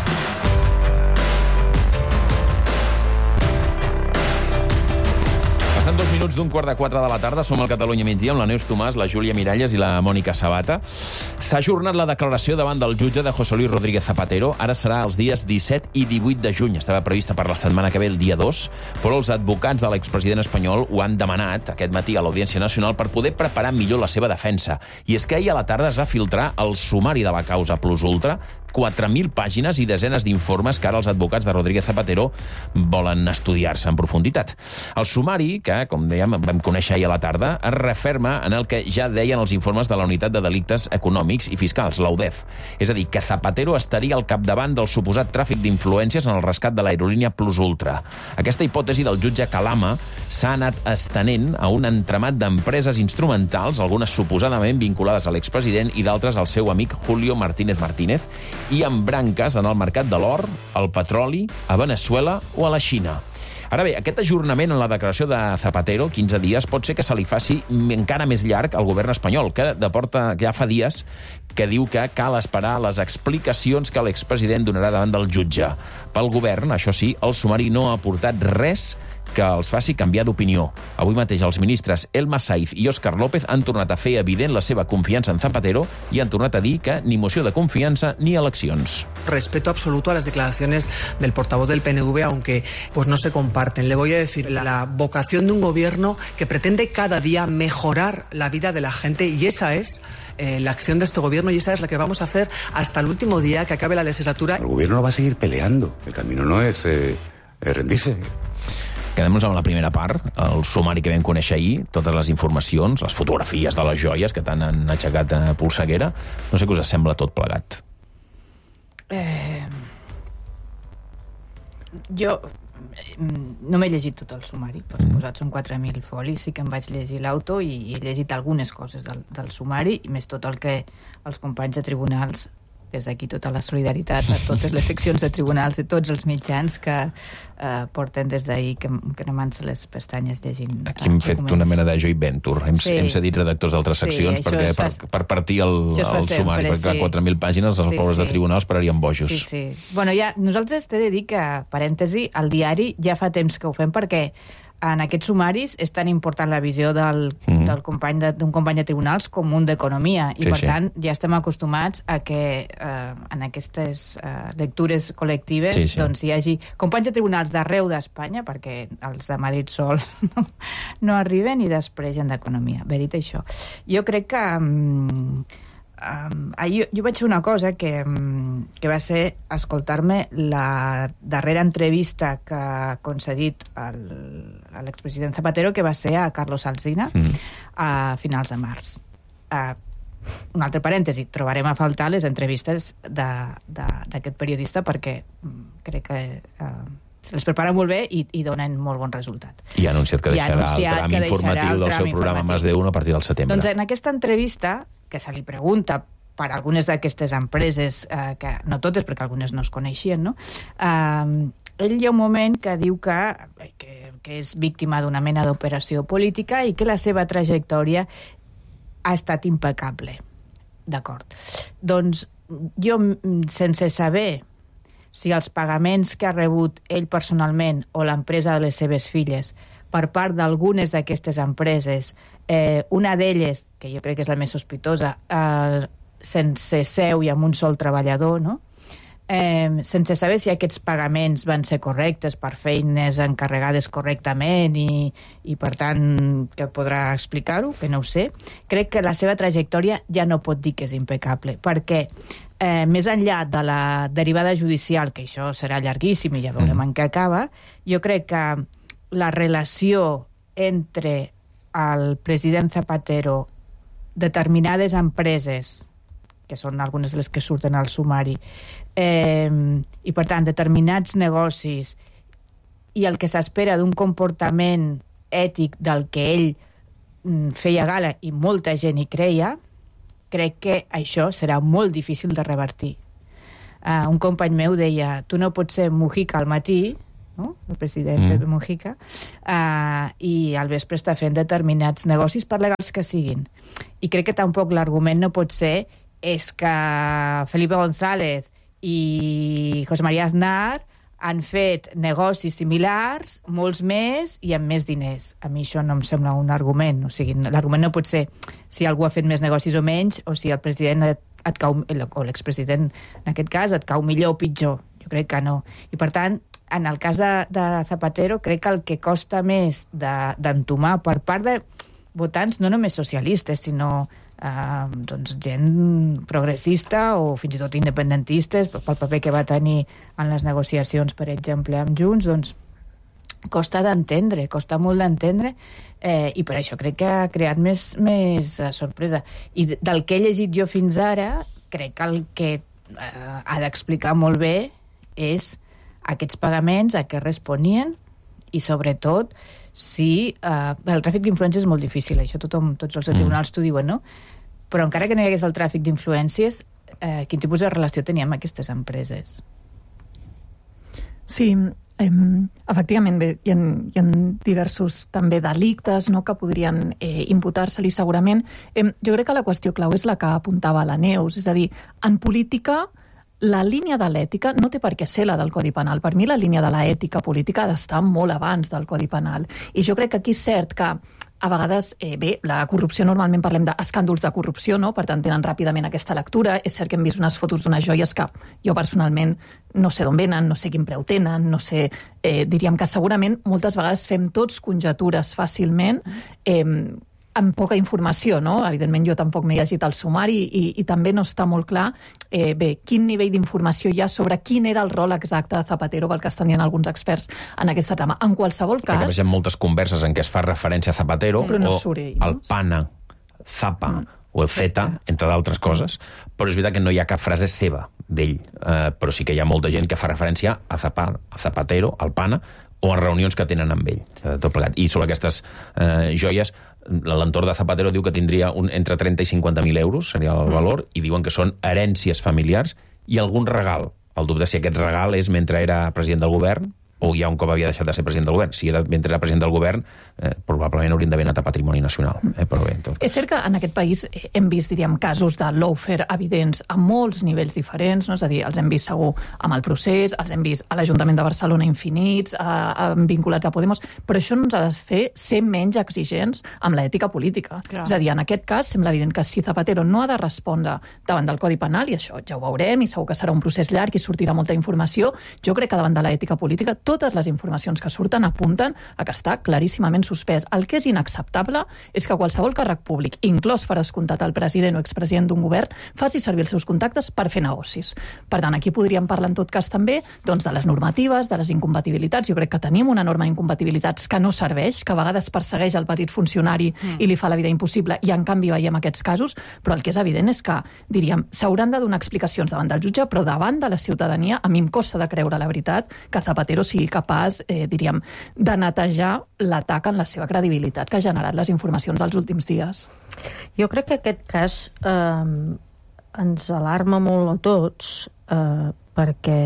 Speaker 24: Passant 2 minuts d'un 3:15 de la tarda, som al Catalunya migdia amb la Neus Tomàs, la Júlia Miralles i la Mònica Sabata. S'ha ajornat la declaració davant del jutge de José Luis Rodríguez Zapatero. Ara serà els dies 17 i 18 de juny. Estava prevista per la setmana que ve, el dia 2, però els advocats de l'expresident espanyol ho han demanat aquest matí a l'Audiència Nacional per poder preparar millor la seva defensa. I és que ahir a la tarda es va filtrar el sumari de la causa Plus Ultra, 4.000 pàgines i desenes d'informes que ara els advocats de Rodríguez Zapatero volen estudiar-se en profunditat. El sumari, que, com dèiem, vam conèixer ahir a la tarda, es referma en el que ja deien els informes de la Unitat de Delictes Econòmics i Fiscals, la UDEF. És a dir, que Zapatero estaria al capdavant del suposat tràfic d'influències en el rescat de l'aerolínia Plus Ultra. Aquesta hipòtesi del jutge Calama s'ha anat estenent a un entramat d'empreses instrumentals, algunes suposadament vinculades a l'expresident i d'altres al seu amic Julio Martínez Martínez, i amb branques en el mercat de l'or, el petroli, a Venezuela o a la Xina. Ara bé, aquest ajornament en la declaració de Zapatero, 15 dies, pot ser que se li faci encara més llarg al govern espanyol, que ja fa dies que diu que cal esperar les explicacions que l'expresident donarà davant del jutge. Pel govern, això sí, el sumari no ha aportat res que els faci canviar d'opinió. Avui mateix els ministres Elma Saiz i Óscar López han tornat a fer evident la seva confiança en Zapatero i han tornat a dir que ni moció de confiança ni eleccions.
Speaker 16: Respeto absoluto a las declaraciones del portavoz del PNV, aunque pues no se comparten. Le voy a decir, la vocación de un gobierno que pretende cada día mejorar la vida de la gente, y esa es la acción de este gobierno, y esa es la que vamos a hacer hasta el último día que acabe la legislatura.
Speaker 18: El gobierno va a seguir peleando. El camino no es rendirse.
Speaker 24: Quedem-nos amb la primera part, el sumari que vam conèixer ahir, totes les informacions, les fotografies de les joies que tant han aixecat a polseguera. No sé què us sembla tot plegat.
Speaker 8: Jo no m'he llegit tot el sumari, per suposat són 4.000 folis, sí que em vaig llegir l'auto i he llegit algunes coses del sumari, i més tot el que els companys de tribunals, des d'aquí tota la solidaritat a totes les seccions de tribunals, de tots els mitjans que porten des d'ahir que cremant-se les pestanyes llegint
Speaker 24: aquí hem fet una mena de joint venture, hem cedit redactors d'altres seccions per partir el sumari, perquè 4.000 pàgines els pobres de tribunals pararien bojos.
Speaker 8: Bueno, ja, nosaltres t'he de dir que, parèntesi, al diari ja fa temps que ho fem, perquè en aquests sumaris és tan important la visió d'un company de tribunals com un d'economia, i per tant ja estem acostumats a que en aquestes lectures col·lectives doncs hi hagi companys de tribunals d'arreu d'Espanya, perquè els de Madrid sol no arriben, i després gent d'economia. Bé, dit això, jo crec que jo vaig fer una cosa que va ser escoltar-me la darrera entrevista que ha concedit a l'expresident Zapatero, que va ser a Carlos Alsina a finals de març. Un altre parèntesi, trobarem a faltar les entrevistes d'aquest periodista, perquè crec que se les prepara molt bé i donen molt bon resultat.
Speaker 24: I ha anunciat que deixarà el tram informatiu del seu programa Más de Uno a partir del setembre.
Speaker 8: Doncs en aquesta entrevista, que se li pregunta per algunes d'aquestes empreses, que no totes, perquè algunes no es coneixien, no? Ell hi ha un moment que diu que és víctima d'una mena d'operació política i que la seva trajectòria ha estat impecable. D'acord. Doncs jo, sense saber si els pagaments que ha rebut ell personalment o l'empresa de les seves filles per part d'algunes d'aquestes empreses, una d'elles, que jo crec que és la més sospitosa, sense seu i amb un sol treballador, no? sense saber si aquests pagaments van ser correctes per feines encarregades correctament i per tant, que podrà explicar-ho, que no ho sé. Crec que la seva trajectòria ja no pot dir que és impecable, perquè més enllà de la derivada judicial, que això serà llarguíssim i ja veurem en què acaba, jo crec que la relació entre el president Zapatero, determinades empreses, que són algunes de les que surten al sumari, i per tant determinats negocis i el que s'espera d'un comportament ètic del que ell feia gala i molta gent hi creia, crec que això serà molt difícil de revertir. Un company meu deia, tu no pots ser Mujica al matí, no? El president Pepe Mujica, i al vespre està fent determinats negocis, per legals que siguin. I crec que tampoc l'argument no pot ser és que Felipe González i José María Aznar han fet negocis similars, molts més i amb més diners. A mi això no em sembla un argument. O sigui, l'argument no pot ser si algú ha fet més negocis o menys, o si el president et cau, o l'expresident, en aquest cas, et cau millor o pitjor. Jo crec que no. I per tant, en el cas de Zapatero, crec que el que costa més d'entomar per part de votants, no només socialistes, sinó gent progressista o fins i tot independentistes, pel paper que va tenir en les negociacions, per exemple, amb Junts, doncs costa molt d'entendre, i per això crec que ha creat més sorpresa. I del que he llegit jo fins ara, crec que el que ha d'explicar molt bé és aquests pagaments, a què responien, i sobretot si el tràfic d'influències és molt difícil, això tots els tribunals t'ho diuen, no? Però encara que no hi hagués el tràfic d'influències, quin tipus de relació tenia amb aquestes empreses?
Speaker 7: Sí, efectivament, bé, hi ha diversos també delictes, no, que podrien imputar-se-li segurament. Jo crec que la qüestió clau és la que apuntava la Neus, és a dir, en política la línia de l'ètica no té per què ser la del Codi Penal. Per mi la línia de l'ètica política ha d'estar molt abans del Codi Penal. I jo crec que aquí és cert que a vegades, bé, la corrupció normalment parlem d'escàndols de corrupció, no? Per tant tenen ràpidament aquesta lectura. És cert que hem vist unes fotos d'unes joies que jo personalment no sé d'on venen, no sé quin preu tenen, no sé, diríem que segurament moltes vegades fem tots conjectures fàcilment, amb poca informació, no? Evidentment jo tampoc m'he llegit el sumari i també no està molt clar quin nivell d'informació hi ha sobre quin era el rol exacte de Zapatero pel que estan dient alguns experts en aquesta trama. En qualsevol cas...
Speaker 24: Perquè vegem moltes converses en què es fa referència a Zapatero o al PANA, Zapa o el Zeta, entre d'altres coses, però és veritat que no hi ha cap frase seva d'ell, però sí que hi ha molta gent que fa referència a Zapatero, al PANA, o en reunions que tenen amb ell, tot plegat. I sobre aquestes joies, l'entorn de Zapatero diu que tindria entre 30 i 50.000 euros, seria el valor, i diuen que són herències familiars i algun regal. El dubte si aquest regal és mentre era president del govern o ja un cop havia deixat de ser president del govern. Si era mentre era president del govern, probablement haurien d'haver anat a Patrimoni Nacional. Però bé, tot.
Speaker 7: És cert que en aquest país hem vist, diríem, casos de lawfare evidents a molts nivells diferents, no? És a dir, els hem vist segur amb el procés, els hem vist a l'Ajuntament de Barcelona infinits, vinculats a Podemos, però això no ens ha de fer ser menys exigents amb l'ètica política. Clar. És a dir, en aquest cas sembla evident que si Zapatero no ha de respondre davant del Codi Penal, i això ja ho veurem, i segur que serà un procés llarg i sortirà molta informació, jo crec que davant de l'ètica política totes les informacions que surten apunten a que està claríssimament suspès. El que és inacceptable és que qualsevol càrrec públic, inclòs per descomptat el president o expresident d'un govern, faci servir els seus contactes per fer negocis. Per tant, aquí podríem parlar en tot cas també doncs, de les normatives, de les incompatibilitats. Jo crec que tenim una norma d'incompatibilitats que no serveix, que a vegades persegueix el petit funcionari i li fa la vida impossible, i en canvi veiem aquests casos, però el que és evident és que, diríem, s'hauran de donar explicacions davant del jutge, però davant de la ciutadania, a mi em costa de creure, la veritat, que Zapatero sigui capaç, diríem, de netejar l'atac en la seva credibilitat que ha generat les informacions dels últims dies.
Speaker 2: Jo crec que aquest cas ens alarma molt a tots perquè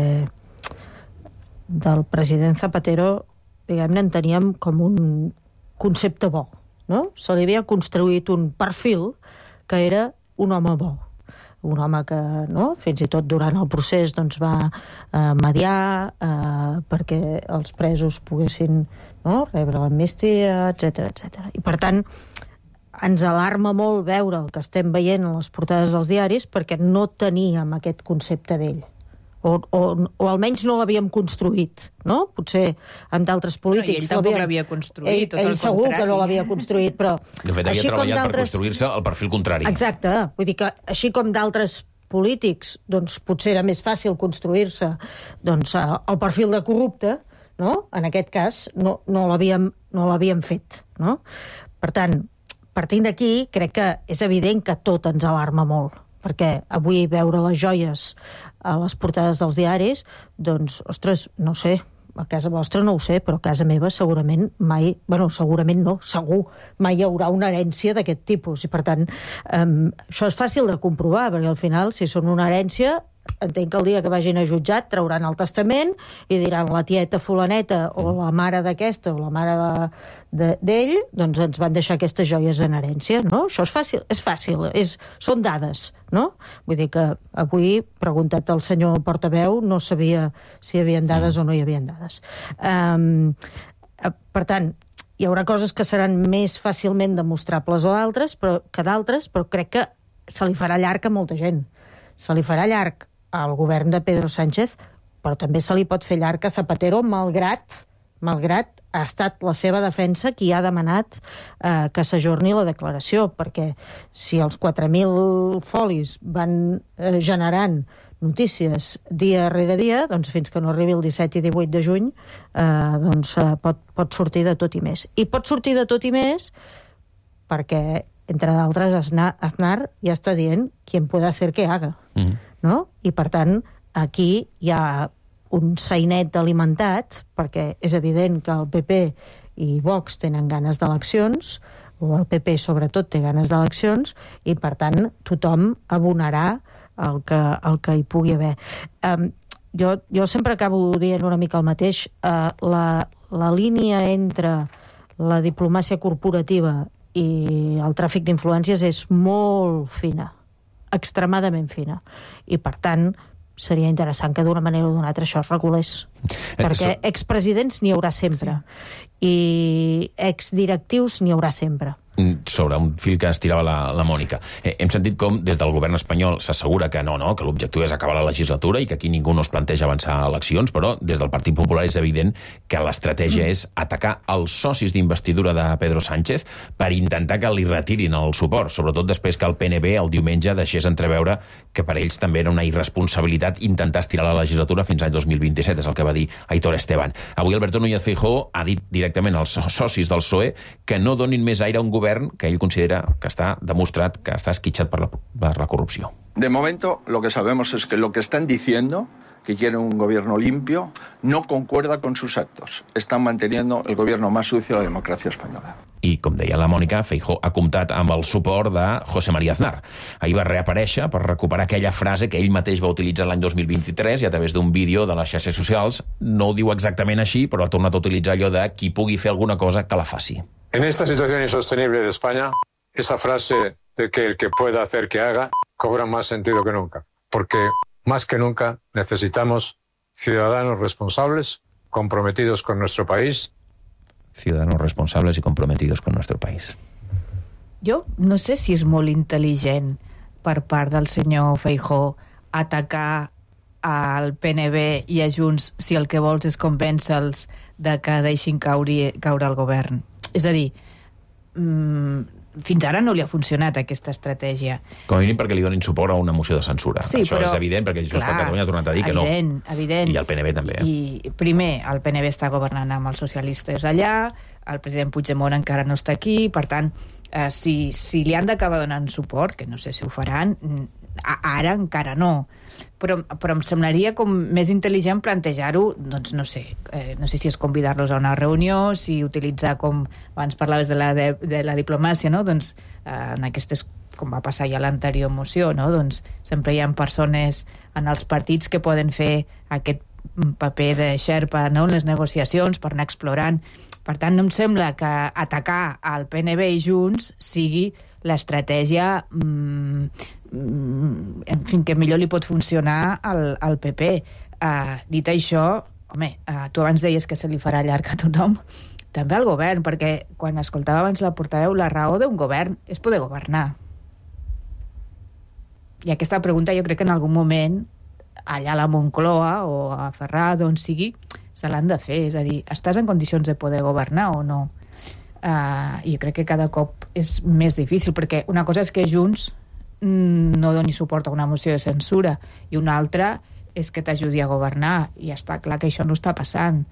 Speaker 2: del president Zapatero, diguem-ne, en teníem com un concepte bo, no? Se li havia construït un perfil que era un home bo. Un home que, no, fins i tot durant el procés doncs, va mediar perquè els presos poguessin, no, rebre l'amnistia, etc. I per tant, ens alarma molt veure el que estem veient en les portades dels diaris perquè no teníem aquest concepte d'ell. o almenys no l'havíem construït, no? Potser amb d'altres polítics...
Speaker 8: I ell tampoc l'havia construït, tot el contrari.
Speaker 2: Ell segur que no l'havia construït, però...
Speaker 24: De fet, havia treballat per construir-se el perfil contrari.
Speaker 2: Exacte, vull dir que així com d'altres polítics, doncs potser era més fàcil construir-se doncs, el perfil de corrupte, no? En aquest cas no l'havíem fet, no? Per tant, partint d'aquí, crec que és evident que tot ens alarma molt, perquè avui veure les joies a les portades dels diaris, doncs, ostres, no sé, a casa vostra no ho sé, però a casa meva segurament mai, segurament no, segur, mai hi haurà una herència d'aquest tipus, i per tant, això és fàcil de comprovar, perquè al final, si són una herència, entenc que el dia que vagin a jutjat trauran el testament i diran la tieta fulaneta o la mare d'aquesta o la mare d'ell, doncs ens van deixar aquestes joies en herència, no? Això és fàcil, són dades, no? Vull dir que avui, preguntat al senyor portaveu, no sabia si hi havia dades o no hi havia dades. Per tant, hi haurà coses que seran més fàcilment demostrables que d'altres, però crec que se li farà llarg a molta gent. Se li farà llarg al govern de Pedro Sánchez, però també se li pot fer llarg a Zapatero, malgrat ha estat la seva defensa qui ha demanat que s'ajorni la declaració, perquè si els 4.000 folis van generant notícies dia rere dia, doncs fins que no arribi el 17 i 18 de juny, doncs pot sortir de tot i més. I pot sortir de tot i més perquè, entre d'altres, Aznar ja està dient quien puede hacer que haga. No? I, per tant, aquí hi ha un sainet alimentat, perquè és evident que el PP i Vox tenen ganes d'eleccions, o el PP sobretot té ganes d'eleccions, i, per tant, tothom abonarà el que hi pugui haver. Jo sempre acabo dient una mica el mateix. La línia entre la diplomàcia corporativa i el tràfic d'influències és molt fina, extremadament fina, i per tant seria interessant que d'una manera o d'una altra això es regulés, perquè expresidents n'hi haurà sempre i exdirectius n'hi haurà sempre.
Speaker 24: Sobre un fil que estirava la Mònica. Hem sentit com des del govern espanyol s'assegura que que l'objectiu és acabar la legislatura i que aquí ningú no es planteja avançar a eleccions, però des del Partit Popular és evident que l'estratègia és atacar els socis d'investidura de Pedro Sánchez per intentar que li retirin el suport, sobretot després que el PNB el diumenge deixés entreveure que per ells també era una irresponsabilitat intentar estirar la legislatura fins al 2027, és el que va dir Aitor Esteban. Avui Alberto Núñez Feijóo ha dit directament als socis del PSOE que no donin més aire a un govern que ell considera que està demostrat que està esquitxat per la corrupció.
Speaker 4: De momento, lo que sabemos es que lo que están diciendo, que quieren un gobierno limpio, no concuerda con sus actos. Están manteniendo el gobierno más sucio de la democracia española.
Speaker 24: I, com deia la Mònica, Feijóo ha comptat amb el suport de José María Aznar. Ahir va reaparèixer per recuperar aquella frase que ell mateix va utilitzar l'any 2023 i a través d'un vídeo de les xarxes socials, no ho diu exactament així, però ha tornat a utilitzar allò de qui pugui fer alguna cosa que la faci.
Speaker 5: En esta situación insostenible de España, esa frase de que el que pueda hacer que haga cobra más sentido que nunca, porque más que nunca necesitamos ciudadanos responsables, comprometidos con nuestro país.
Speaker 24: Ciudadanos responsables y comprometidos con nuestro país.
Speaker 8: Jo no sé si és molt intel·ligent per part del senyor Feijóo atacar al PNB i a Junts si el que vols és convèncer-los de que deixin caure el govern. És a dir, fins ara no li ha funcionat aquesta estratègia.
Speaker 24: Com a mínim perquè li donin suport a una moció de censura. Sí, això és evident, perquè Junts per Catalunya ha tornat a dir que no.
Speaker 8: Evident.
Speaker 24: I el PNB també.
Speaker 8: I primer, el PNB està governant amb els socialistes allà, el president Puigdemont encara no està aquí, per tant, si li han d'acabar donant suport, que no sé si ho faran, ara encara no, però em semblaria com més intel·ligent plantejar-ho, doncs no sé si és convidar-los a una reunió, si utilitzar, com abans parlaves de la diplomàcia, no? Doncs en aquestes, com va passar ja a l'anterior moció, no? Doncs sempre hi ha persones en els partits que poden fer aquest paper de xerpa, no? En les negociacions, per anar explorant. Per tant, no em sembla que atacar al PNB i Junts sigui l'estratègia en fi, que millor li pot funcionar al PP. Dit això, home, tu abans deies que se li farà llarg a tothom, també al govern, perquè quan escoltava abans la portaveu, la raó d'un govern és poder governar. I aquesta pregunta jo crec que en algun moment allà a la Moncloa o a Ferrado, on sigui, se l'han de fer. És a dir, estàs en condicions de poder governar o no? I jo crec que cada cop és més difícil, perquè una cosa és que Junts no doni suport a una moció de censura i una altra és que t'ajudi a governar, i està clar que això no està passant.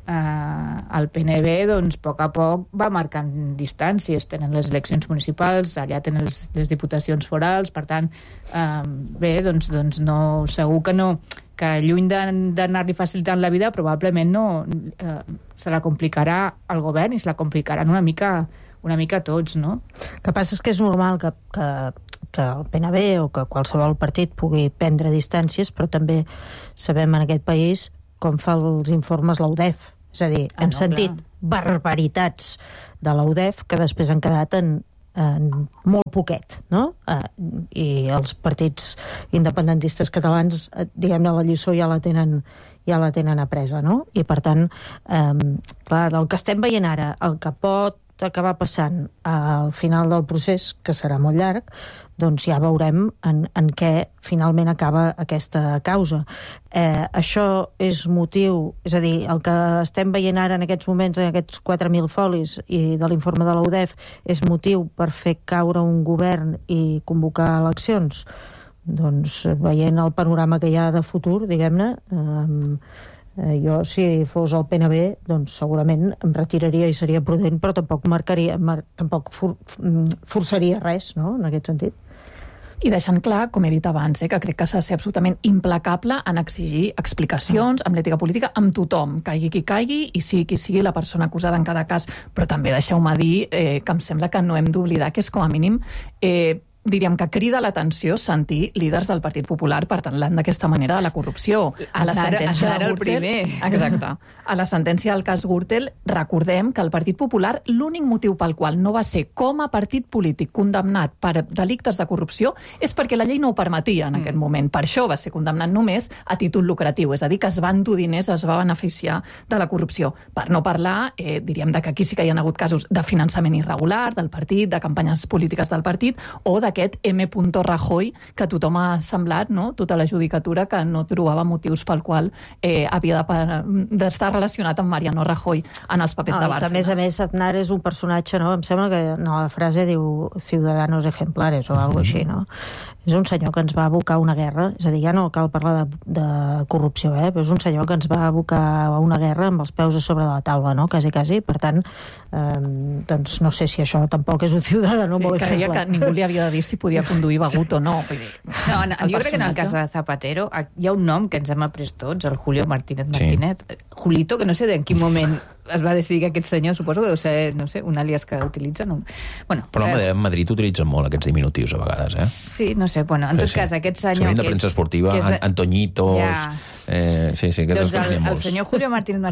Speaker 8: El PNB, doncs, a poc va marcant distàncies. Tenen les eleccions municipals, allà tenen les diputacions forals, per tant, bé, doncs no, segur que no, que lluny d'anar-li facilitant la vida, probablement no se la complicarà al govern i se la complicaran una mica a tots, no?
Speaker 2: El que passa és que és normal que el PNB o que qualsevol partit pugui prendre distàncies, però també sabem en aquest país com fa els informes l'UDEF. És a dir, hem sentit barbaritats de l'UDEF que després han quedat en molt poquet, no? I els partits independentistes catalans, diguem-ne, la lliçó ja la tenen apresa, no? I per tant, clar, del que estem veient ara, el que pot acabar passant al final del procés, que serà molt llarg, doncs ja veurem en què finalment acaba aquesta causa. Això és motiu, és a dir, el que estem veient ara en aquests moments, en aquests 4.000 folis i de l'informe de la UDEF, és motiu per fer caure un govern i convocar eleccions? Doncs veient el panorama que hi ha de futur, diguem-ne, jo, si fos el PNB, doncs segurament em retiraria i seria prudent, però tampoc forçaria res, no?, en aquest sentit.
Speaker 7: I deixant clar, com he dit abans, que crec que s'ha de ser absolutament implacable en exigir explicacions amb l'ètica política amb tothom, caigui qui caigui i sigui qui sigui la persona acusada en cada cas. Però també deixeu-me dir que em sembla que no hem d'oblidar que és com a mínim diríem que crida l'atenció sentir líders del Partit Popular parlant d'aquesta manera de la corrupció. A la sentència de Gürtel, exacte. A la sentència del cas Gürtel, recordem que el Partit Popular, l'únic motiu pel qual no va ser com a partit polític condemnat per delictes de corrupció és perquè la llei no ho permetia en aquest moment. Per això va ser condemnat només a títol lucratiu, és a dir, que es va endur diners, es va beneficiar de la corrupció. Per no parlar, diríem, que aquí sí que hi ha hagut casos de finançament irregular del partit, de campanyes polítiques del partit, o d'aquest M. Rajoy, que tothom ha semblat, no?, tota la judicatura, que no trobava motius pel qual havia d'estar relacionat amb Mariano Rajoy en els papers de Bárcenas.
Speaker 2: A més, Aznar és un personatge, no?, em sembla que la frase diu ciudadanos ejemplares o alguna cosa així, no? És un senyor que ens va abocar a una guerra, és a dir, ja no cal parlar de corrupció, però és un senyor que ens va abocar a una guerra amb els peus a sobre de la taula, no?, quasi. Per tant, doncs no sé si això tampoc és un ciudadano molt exemplar.
Speaker 7: Creia que ningú li havia de dir si podia conduir begut o no.
Speaker 8: Jo crec que en el cas de Zapatero hi ha un nom que ens hem après tots, el Julio Martínez. Julito, que no sé en quin moment es va decidir que aquest senyor, suposo que deu ser, no sé, un àlies que utilitza. No? Bueno,
Speaker 24: però a Madrid utilitzen molt aquests diminutius a vegades,
Speaker 8: Sí, no sé, bueno, en tot cas, aquest senyor...
Speaker 24: de premsa esportiva, Antoñitos... Sí,
Speaker 8: doncs el senyor Julio Martínez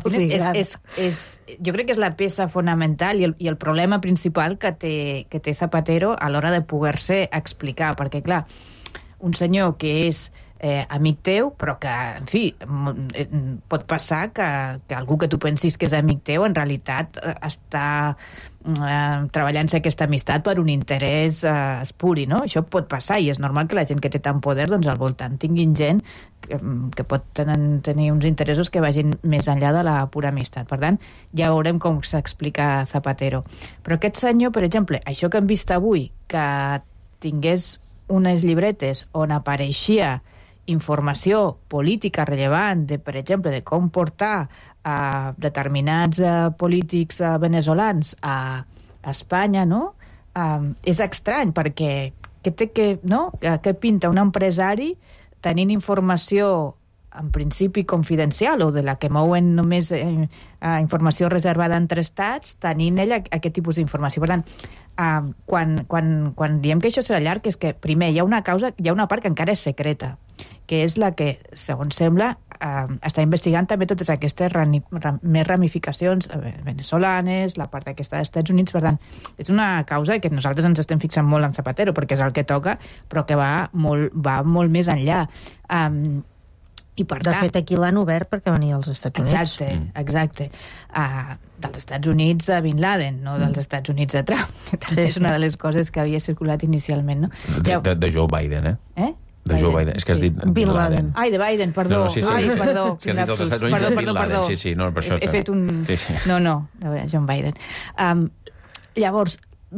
Speaker 8: jo crec que és la peça fonamental i el problema principal que té Zapatero a l'hora de poder-se explicar, perquè, clar, un senyor que és amic teu, però que, en fi, pot passar que algú que tu pensis que és amic teu en realitat està treballant-se aquesta amistat per un interès espuri, no? Això pot passar i és normal que la gent que té tant poder, doncs al voltant tinguin gent que pot tenir uns interessos que vagin més enllà de la pura amistat. Per tant, ja veurem com s'explica Zapatero. Però aquest senyor, per exemple, això que hem vist avui, que tingués unes llibretes on apareixia informació política rellevant, per exemple, de com portar determinats polítics veneçolans a Espanya, no? És estrany, perquè què pinta un empresari tenint informació en principi confidencial o de la que mouen només informació reservada entre estats, tenint ell aquest tipus d'informació. Per tant, quan diem que això serà llarg, és que primer hi ha una part que encara és secreta, que és la que, segons sembla, està investigant també totes aquestes més ramificacions venezolanes, la part aquesta dels Estats Units. Per tant, és una causa que nosaltres ens estem fixant molt en Zapatero, perquè és el que toca, però que va molt més enllà. I per
Speaker 2: de fet, aquí l'han obert perquè venia als Estats Units.
Speaker 8: Exacte. Dels Estats Units de Bin Laden, no dels Estats Units de Trump, que també és una de les coses que havia circulat inicialment, no?
Speaker 24: De Joe Biden,
Speaker 8: De
Speaker 24: Joe Biden. És que has dit
Speaker 2: Bin Laden.
Speaker 8: Ai, de Biden, perdó.
Speaker 24: Sí.
Speaker 8: Ai, perdó.
Speaker 24: És que has dit els Estats Units de Bin Laden. Sí, no, per això.
Speaker 8: He fet un...
Speaker 24: Sí.
Speaker 8: No, John Biden. Llavors,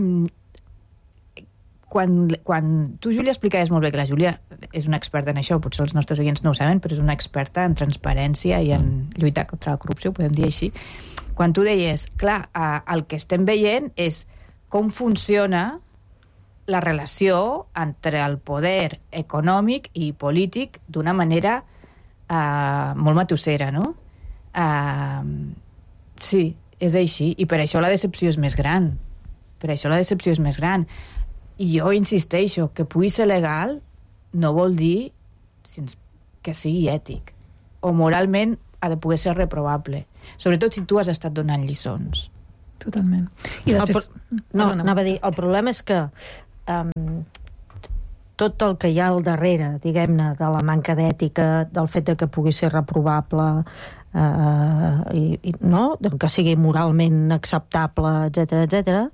Speaker 8: quan tu, Júlia, explicaves molt bé que la Júlia és una experta en això, potser els nostres oients no ho saben, però és una experta en transparència i en lluitar contra la corrupció, ho podem dir així. Quan tu deies, clar, el que estem veient és com funciona la relació entre el poder econòmic i polític d'una manera molt matussera, no? Sí, és així, i per això la decepció és més gran. I jo insisteixo, que pugui ser legal no vol dir que sigui ètic, o moralment ha de poder ser reprovable, sobretot si tu has estat donant lliçons.
Speaker 7: Totalment. I després...
Speaker 2: Anava a dir, el problema és que tot el que hi ha al darrere, diguem-ne, de la manca d'ètica, del fet de que pugui ser reprovable, no? Que sigui moralment acceptable, etc.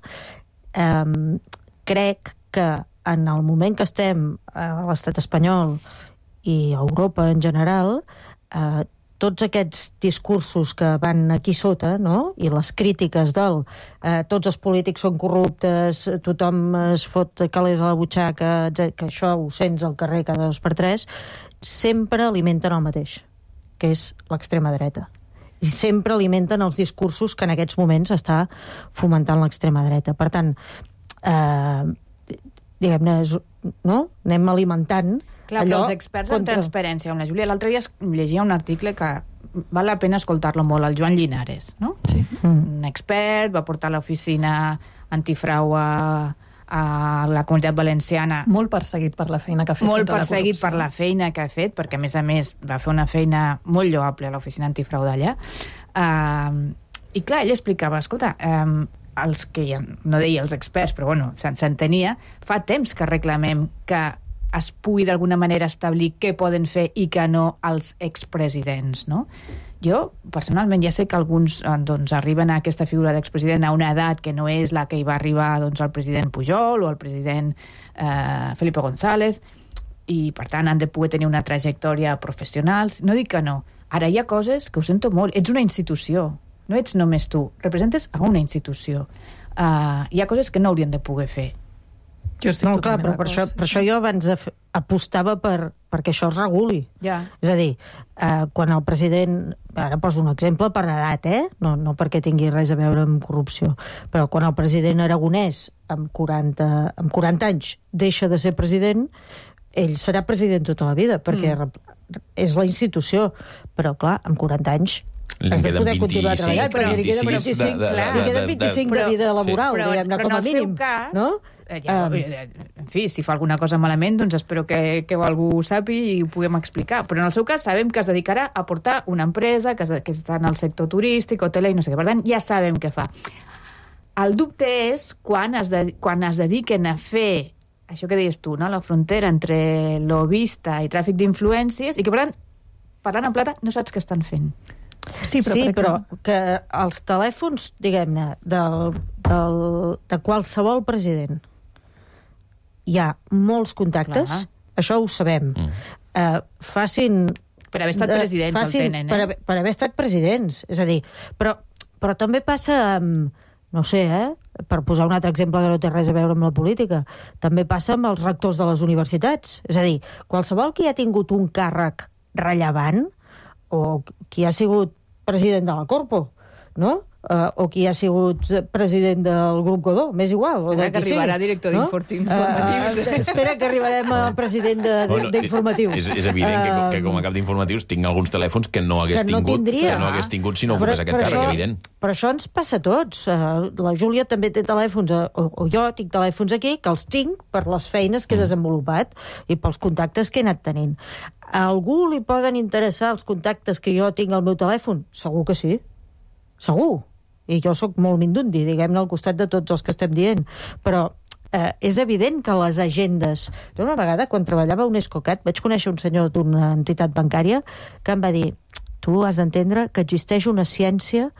Speaker 2: Crec que en el moment que estem a l'estat espanyol i a Europa en general, tots aquests discursos que van aquí sota, no? I les crítiques tots els polítics són corruptes, tothom es fot calés a la butxaca, que això ho sents al carrer cada 2 per 3, sempre alimenten el mateix, que és l'extrema dreta. I sempre alimenten els discursos que en aquests moments està fomentant l'extrema dreta. Per tant, diguem-ne, no? Anem alimentant...
Speaker 8: Clar, però els experts en transparència, amb la Júlia, l'altre dia llegia un article que val la pena escoltar-lo molt, el Joan Linares, no? Sí. Un expert, va portar l'oficina antifrau a la Comunitat Valenciana.
Speaker 7: Molt perseguit per la feina que ha fet.
Speaker 8: Molt perseguit per la feina que ha fet, perquè a més va fer una feina molt lloable a l'oficina antifrau d'allà. I clar, ell explicava, escolta, els que no deia els experts, però bueno, s'entenia, fa temps que reclamem que es pugui d'alguna manera establir què poden fer i què no els expresidents, no? Jo, personalment, ja sé que alguns arriben a aquesta figura d'expresident a una edat que no és la que hi va arribar el president Pujol o el president Felipe González, i per tant han de poder tenir una trajectòria professional. No dic que no. Ara hi ha coses que ho sento molt. Ets una institució, no ets només tu. Representes a una institució. Hi ha coses que no haurien de poder fer.
Speaker 2: No, clar, però per això jo abans apostava perquè això es reguli.
Speaker 8: Ja.
Speaker 2: És a dir, quan el president, ara poso un exemple per edat, no perquè tingui res a veure amb corrupció, però quan el president Aragonès amb 40 anys deixa de ser president, ell serà president tota la vida, perquè és la institució, però clar, amb 40 anys has de poder continuar treballant, perquè li queden 25 de vida laboral, diguem-ne, com a mínim. No?
Speaker 8: En fi, si fa alguna cosa malament, doncs espero que algú ho sàpiga i ho puguem explicar. Però en el seu cas sabem que es dedicarà a portar una empresa que està en el sector turístic, hoteler i no sé què. Per tant, ja sabem què fa. El dubte és quan es dediquen a fer això que deies tu, no? La frontera entre lobista i tràfic d'influències, i que, per tant, parlant en plata, no saps què estan fent.
Speaker 2: Sí, però que els telèfons, diguem-ne, de qualsevol president hi ha molts contactes. Clar. Això ho sabem. Facin...
Speaker 8: Per haver estat presidents el tenen,
Speaker 2: per haver estat presidents, és a dir, però també passa amb, no sé, per posar un altre exemple que no té res a veure amb la política, també passa amb els rectors de les universitats. És a dir, qualsevol que ha tingut un càrrec rellevant, o qui ha sigut president de la Corpo, no? O qui ha sigut president del grup Godó, m'és igual.
Speaker 8: Ara que arribarà director d'informatius.
Speaker 2: Espera que arribarem al president d'informatius.
Speaker 24: És evident que com a cap d'informatius tinc alguns telèfons que no hagués tingut si no ocupés aquest càrrec, evident.
Speaker 2: Però això ens passa a tots. La Júlia també té telèfons, o jo tinc telèfons aquí, que els tinc per les feines que he desenvolupat i pels contactes que he anat tenint. A algú li poden interessar els contactes que jo tinc al meu telèfon? Segur que sí. Segur. I jo sóc molt mindundi, diguem-ne, al costat de tots els que estem dient. Però és evident que les agendes... Jo una vegada, quan treballava a Unescocat, vaig conèixer un senyor d'una entitat bancària que em va dir: tu has d'entendre que existeix una ciència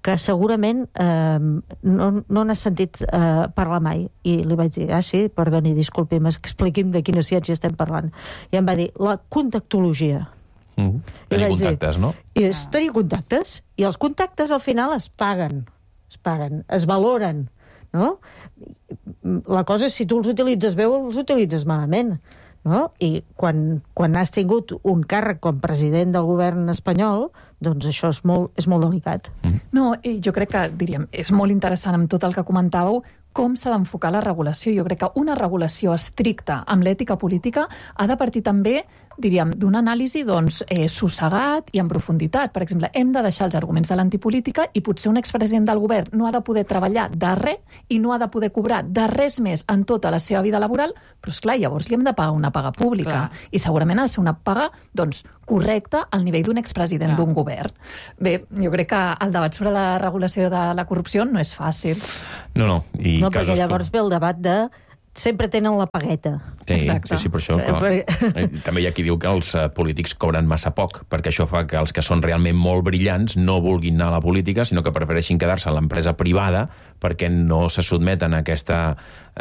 Speaker 2: que segurament no n'has sentit parlar mai. I li vaig dir, sí, perdoni, disculpi'm, expliqui'm de quina ciència estem parlant. I em va dir, la contactologia.
Speaker 24: Tenir contactes, no?
Speaker 2: I és tenir contactes, i els contactes al final es paguen, es valoren, no? La cosa és si tu els utilitzes bé o els utilitzes malament, no? I quan has tingut un càrrec com president del govern espanyol, doncs això és molt delicat.
Speaker 7: No, jo crec que, diríem, és molt interessant amb tot el que comentàveu, com s'ha d'enfocar la regulació. Jo crec que una regulació estricta amb l'ètica política ha de partir també, diríem, d'una anàlisi sossegat i en profunditat. Per exemple, hem de deixar els arguments de l'antipolítica i potser un expresident del govern no ha de poder treballar de res i no ha de poder cobrar de res més en tota la seva vida laboral, però esclar, llavors li hem de pagar una paga pública. I segurament ha de ser una paga, correcta al nivell d'un expresident d'un govern. Bé, jo crec que el debat sobre la regulació de la corrupció no és fàcil.
Speaker 24: No,
Speaker 2: No, perquè llavors ve el debat de sempre tenen la pagueta.
Speaker 24: Sí, per això. També hi ha qui diu que els polítics cobren massa poc, perquè això fa que els que són realment molt brillants no vulguin anar a la política, sinó que prefereixin quedar-se a l'empresa privada perquè no se sotmeten a aquesta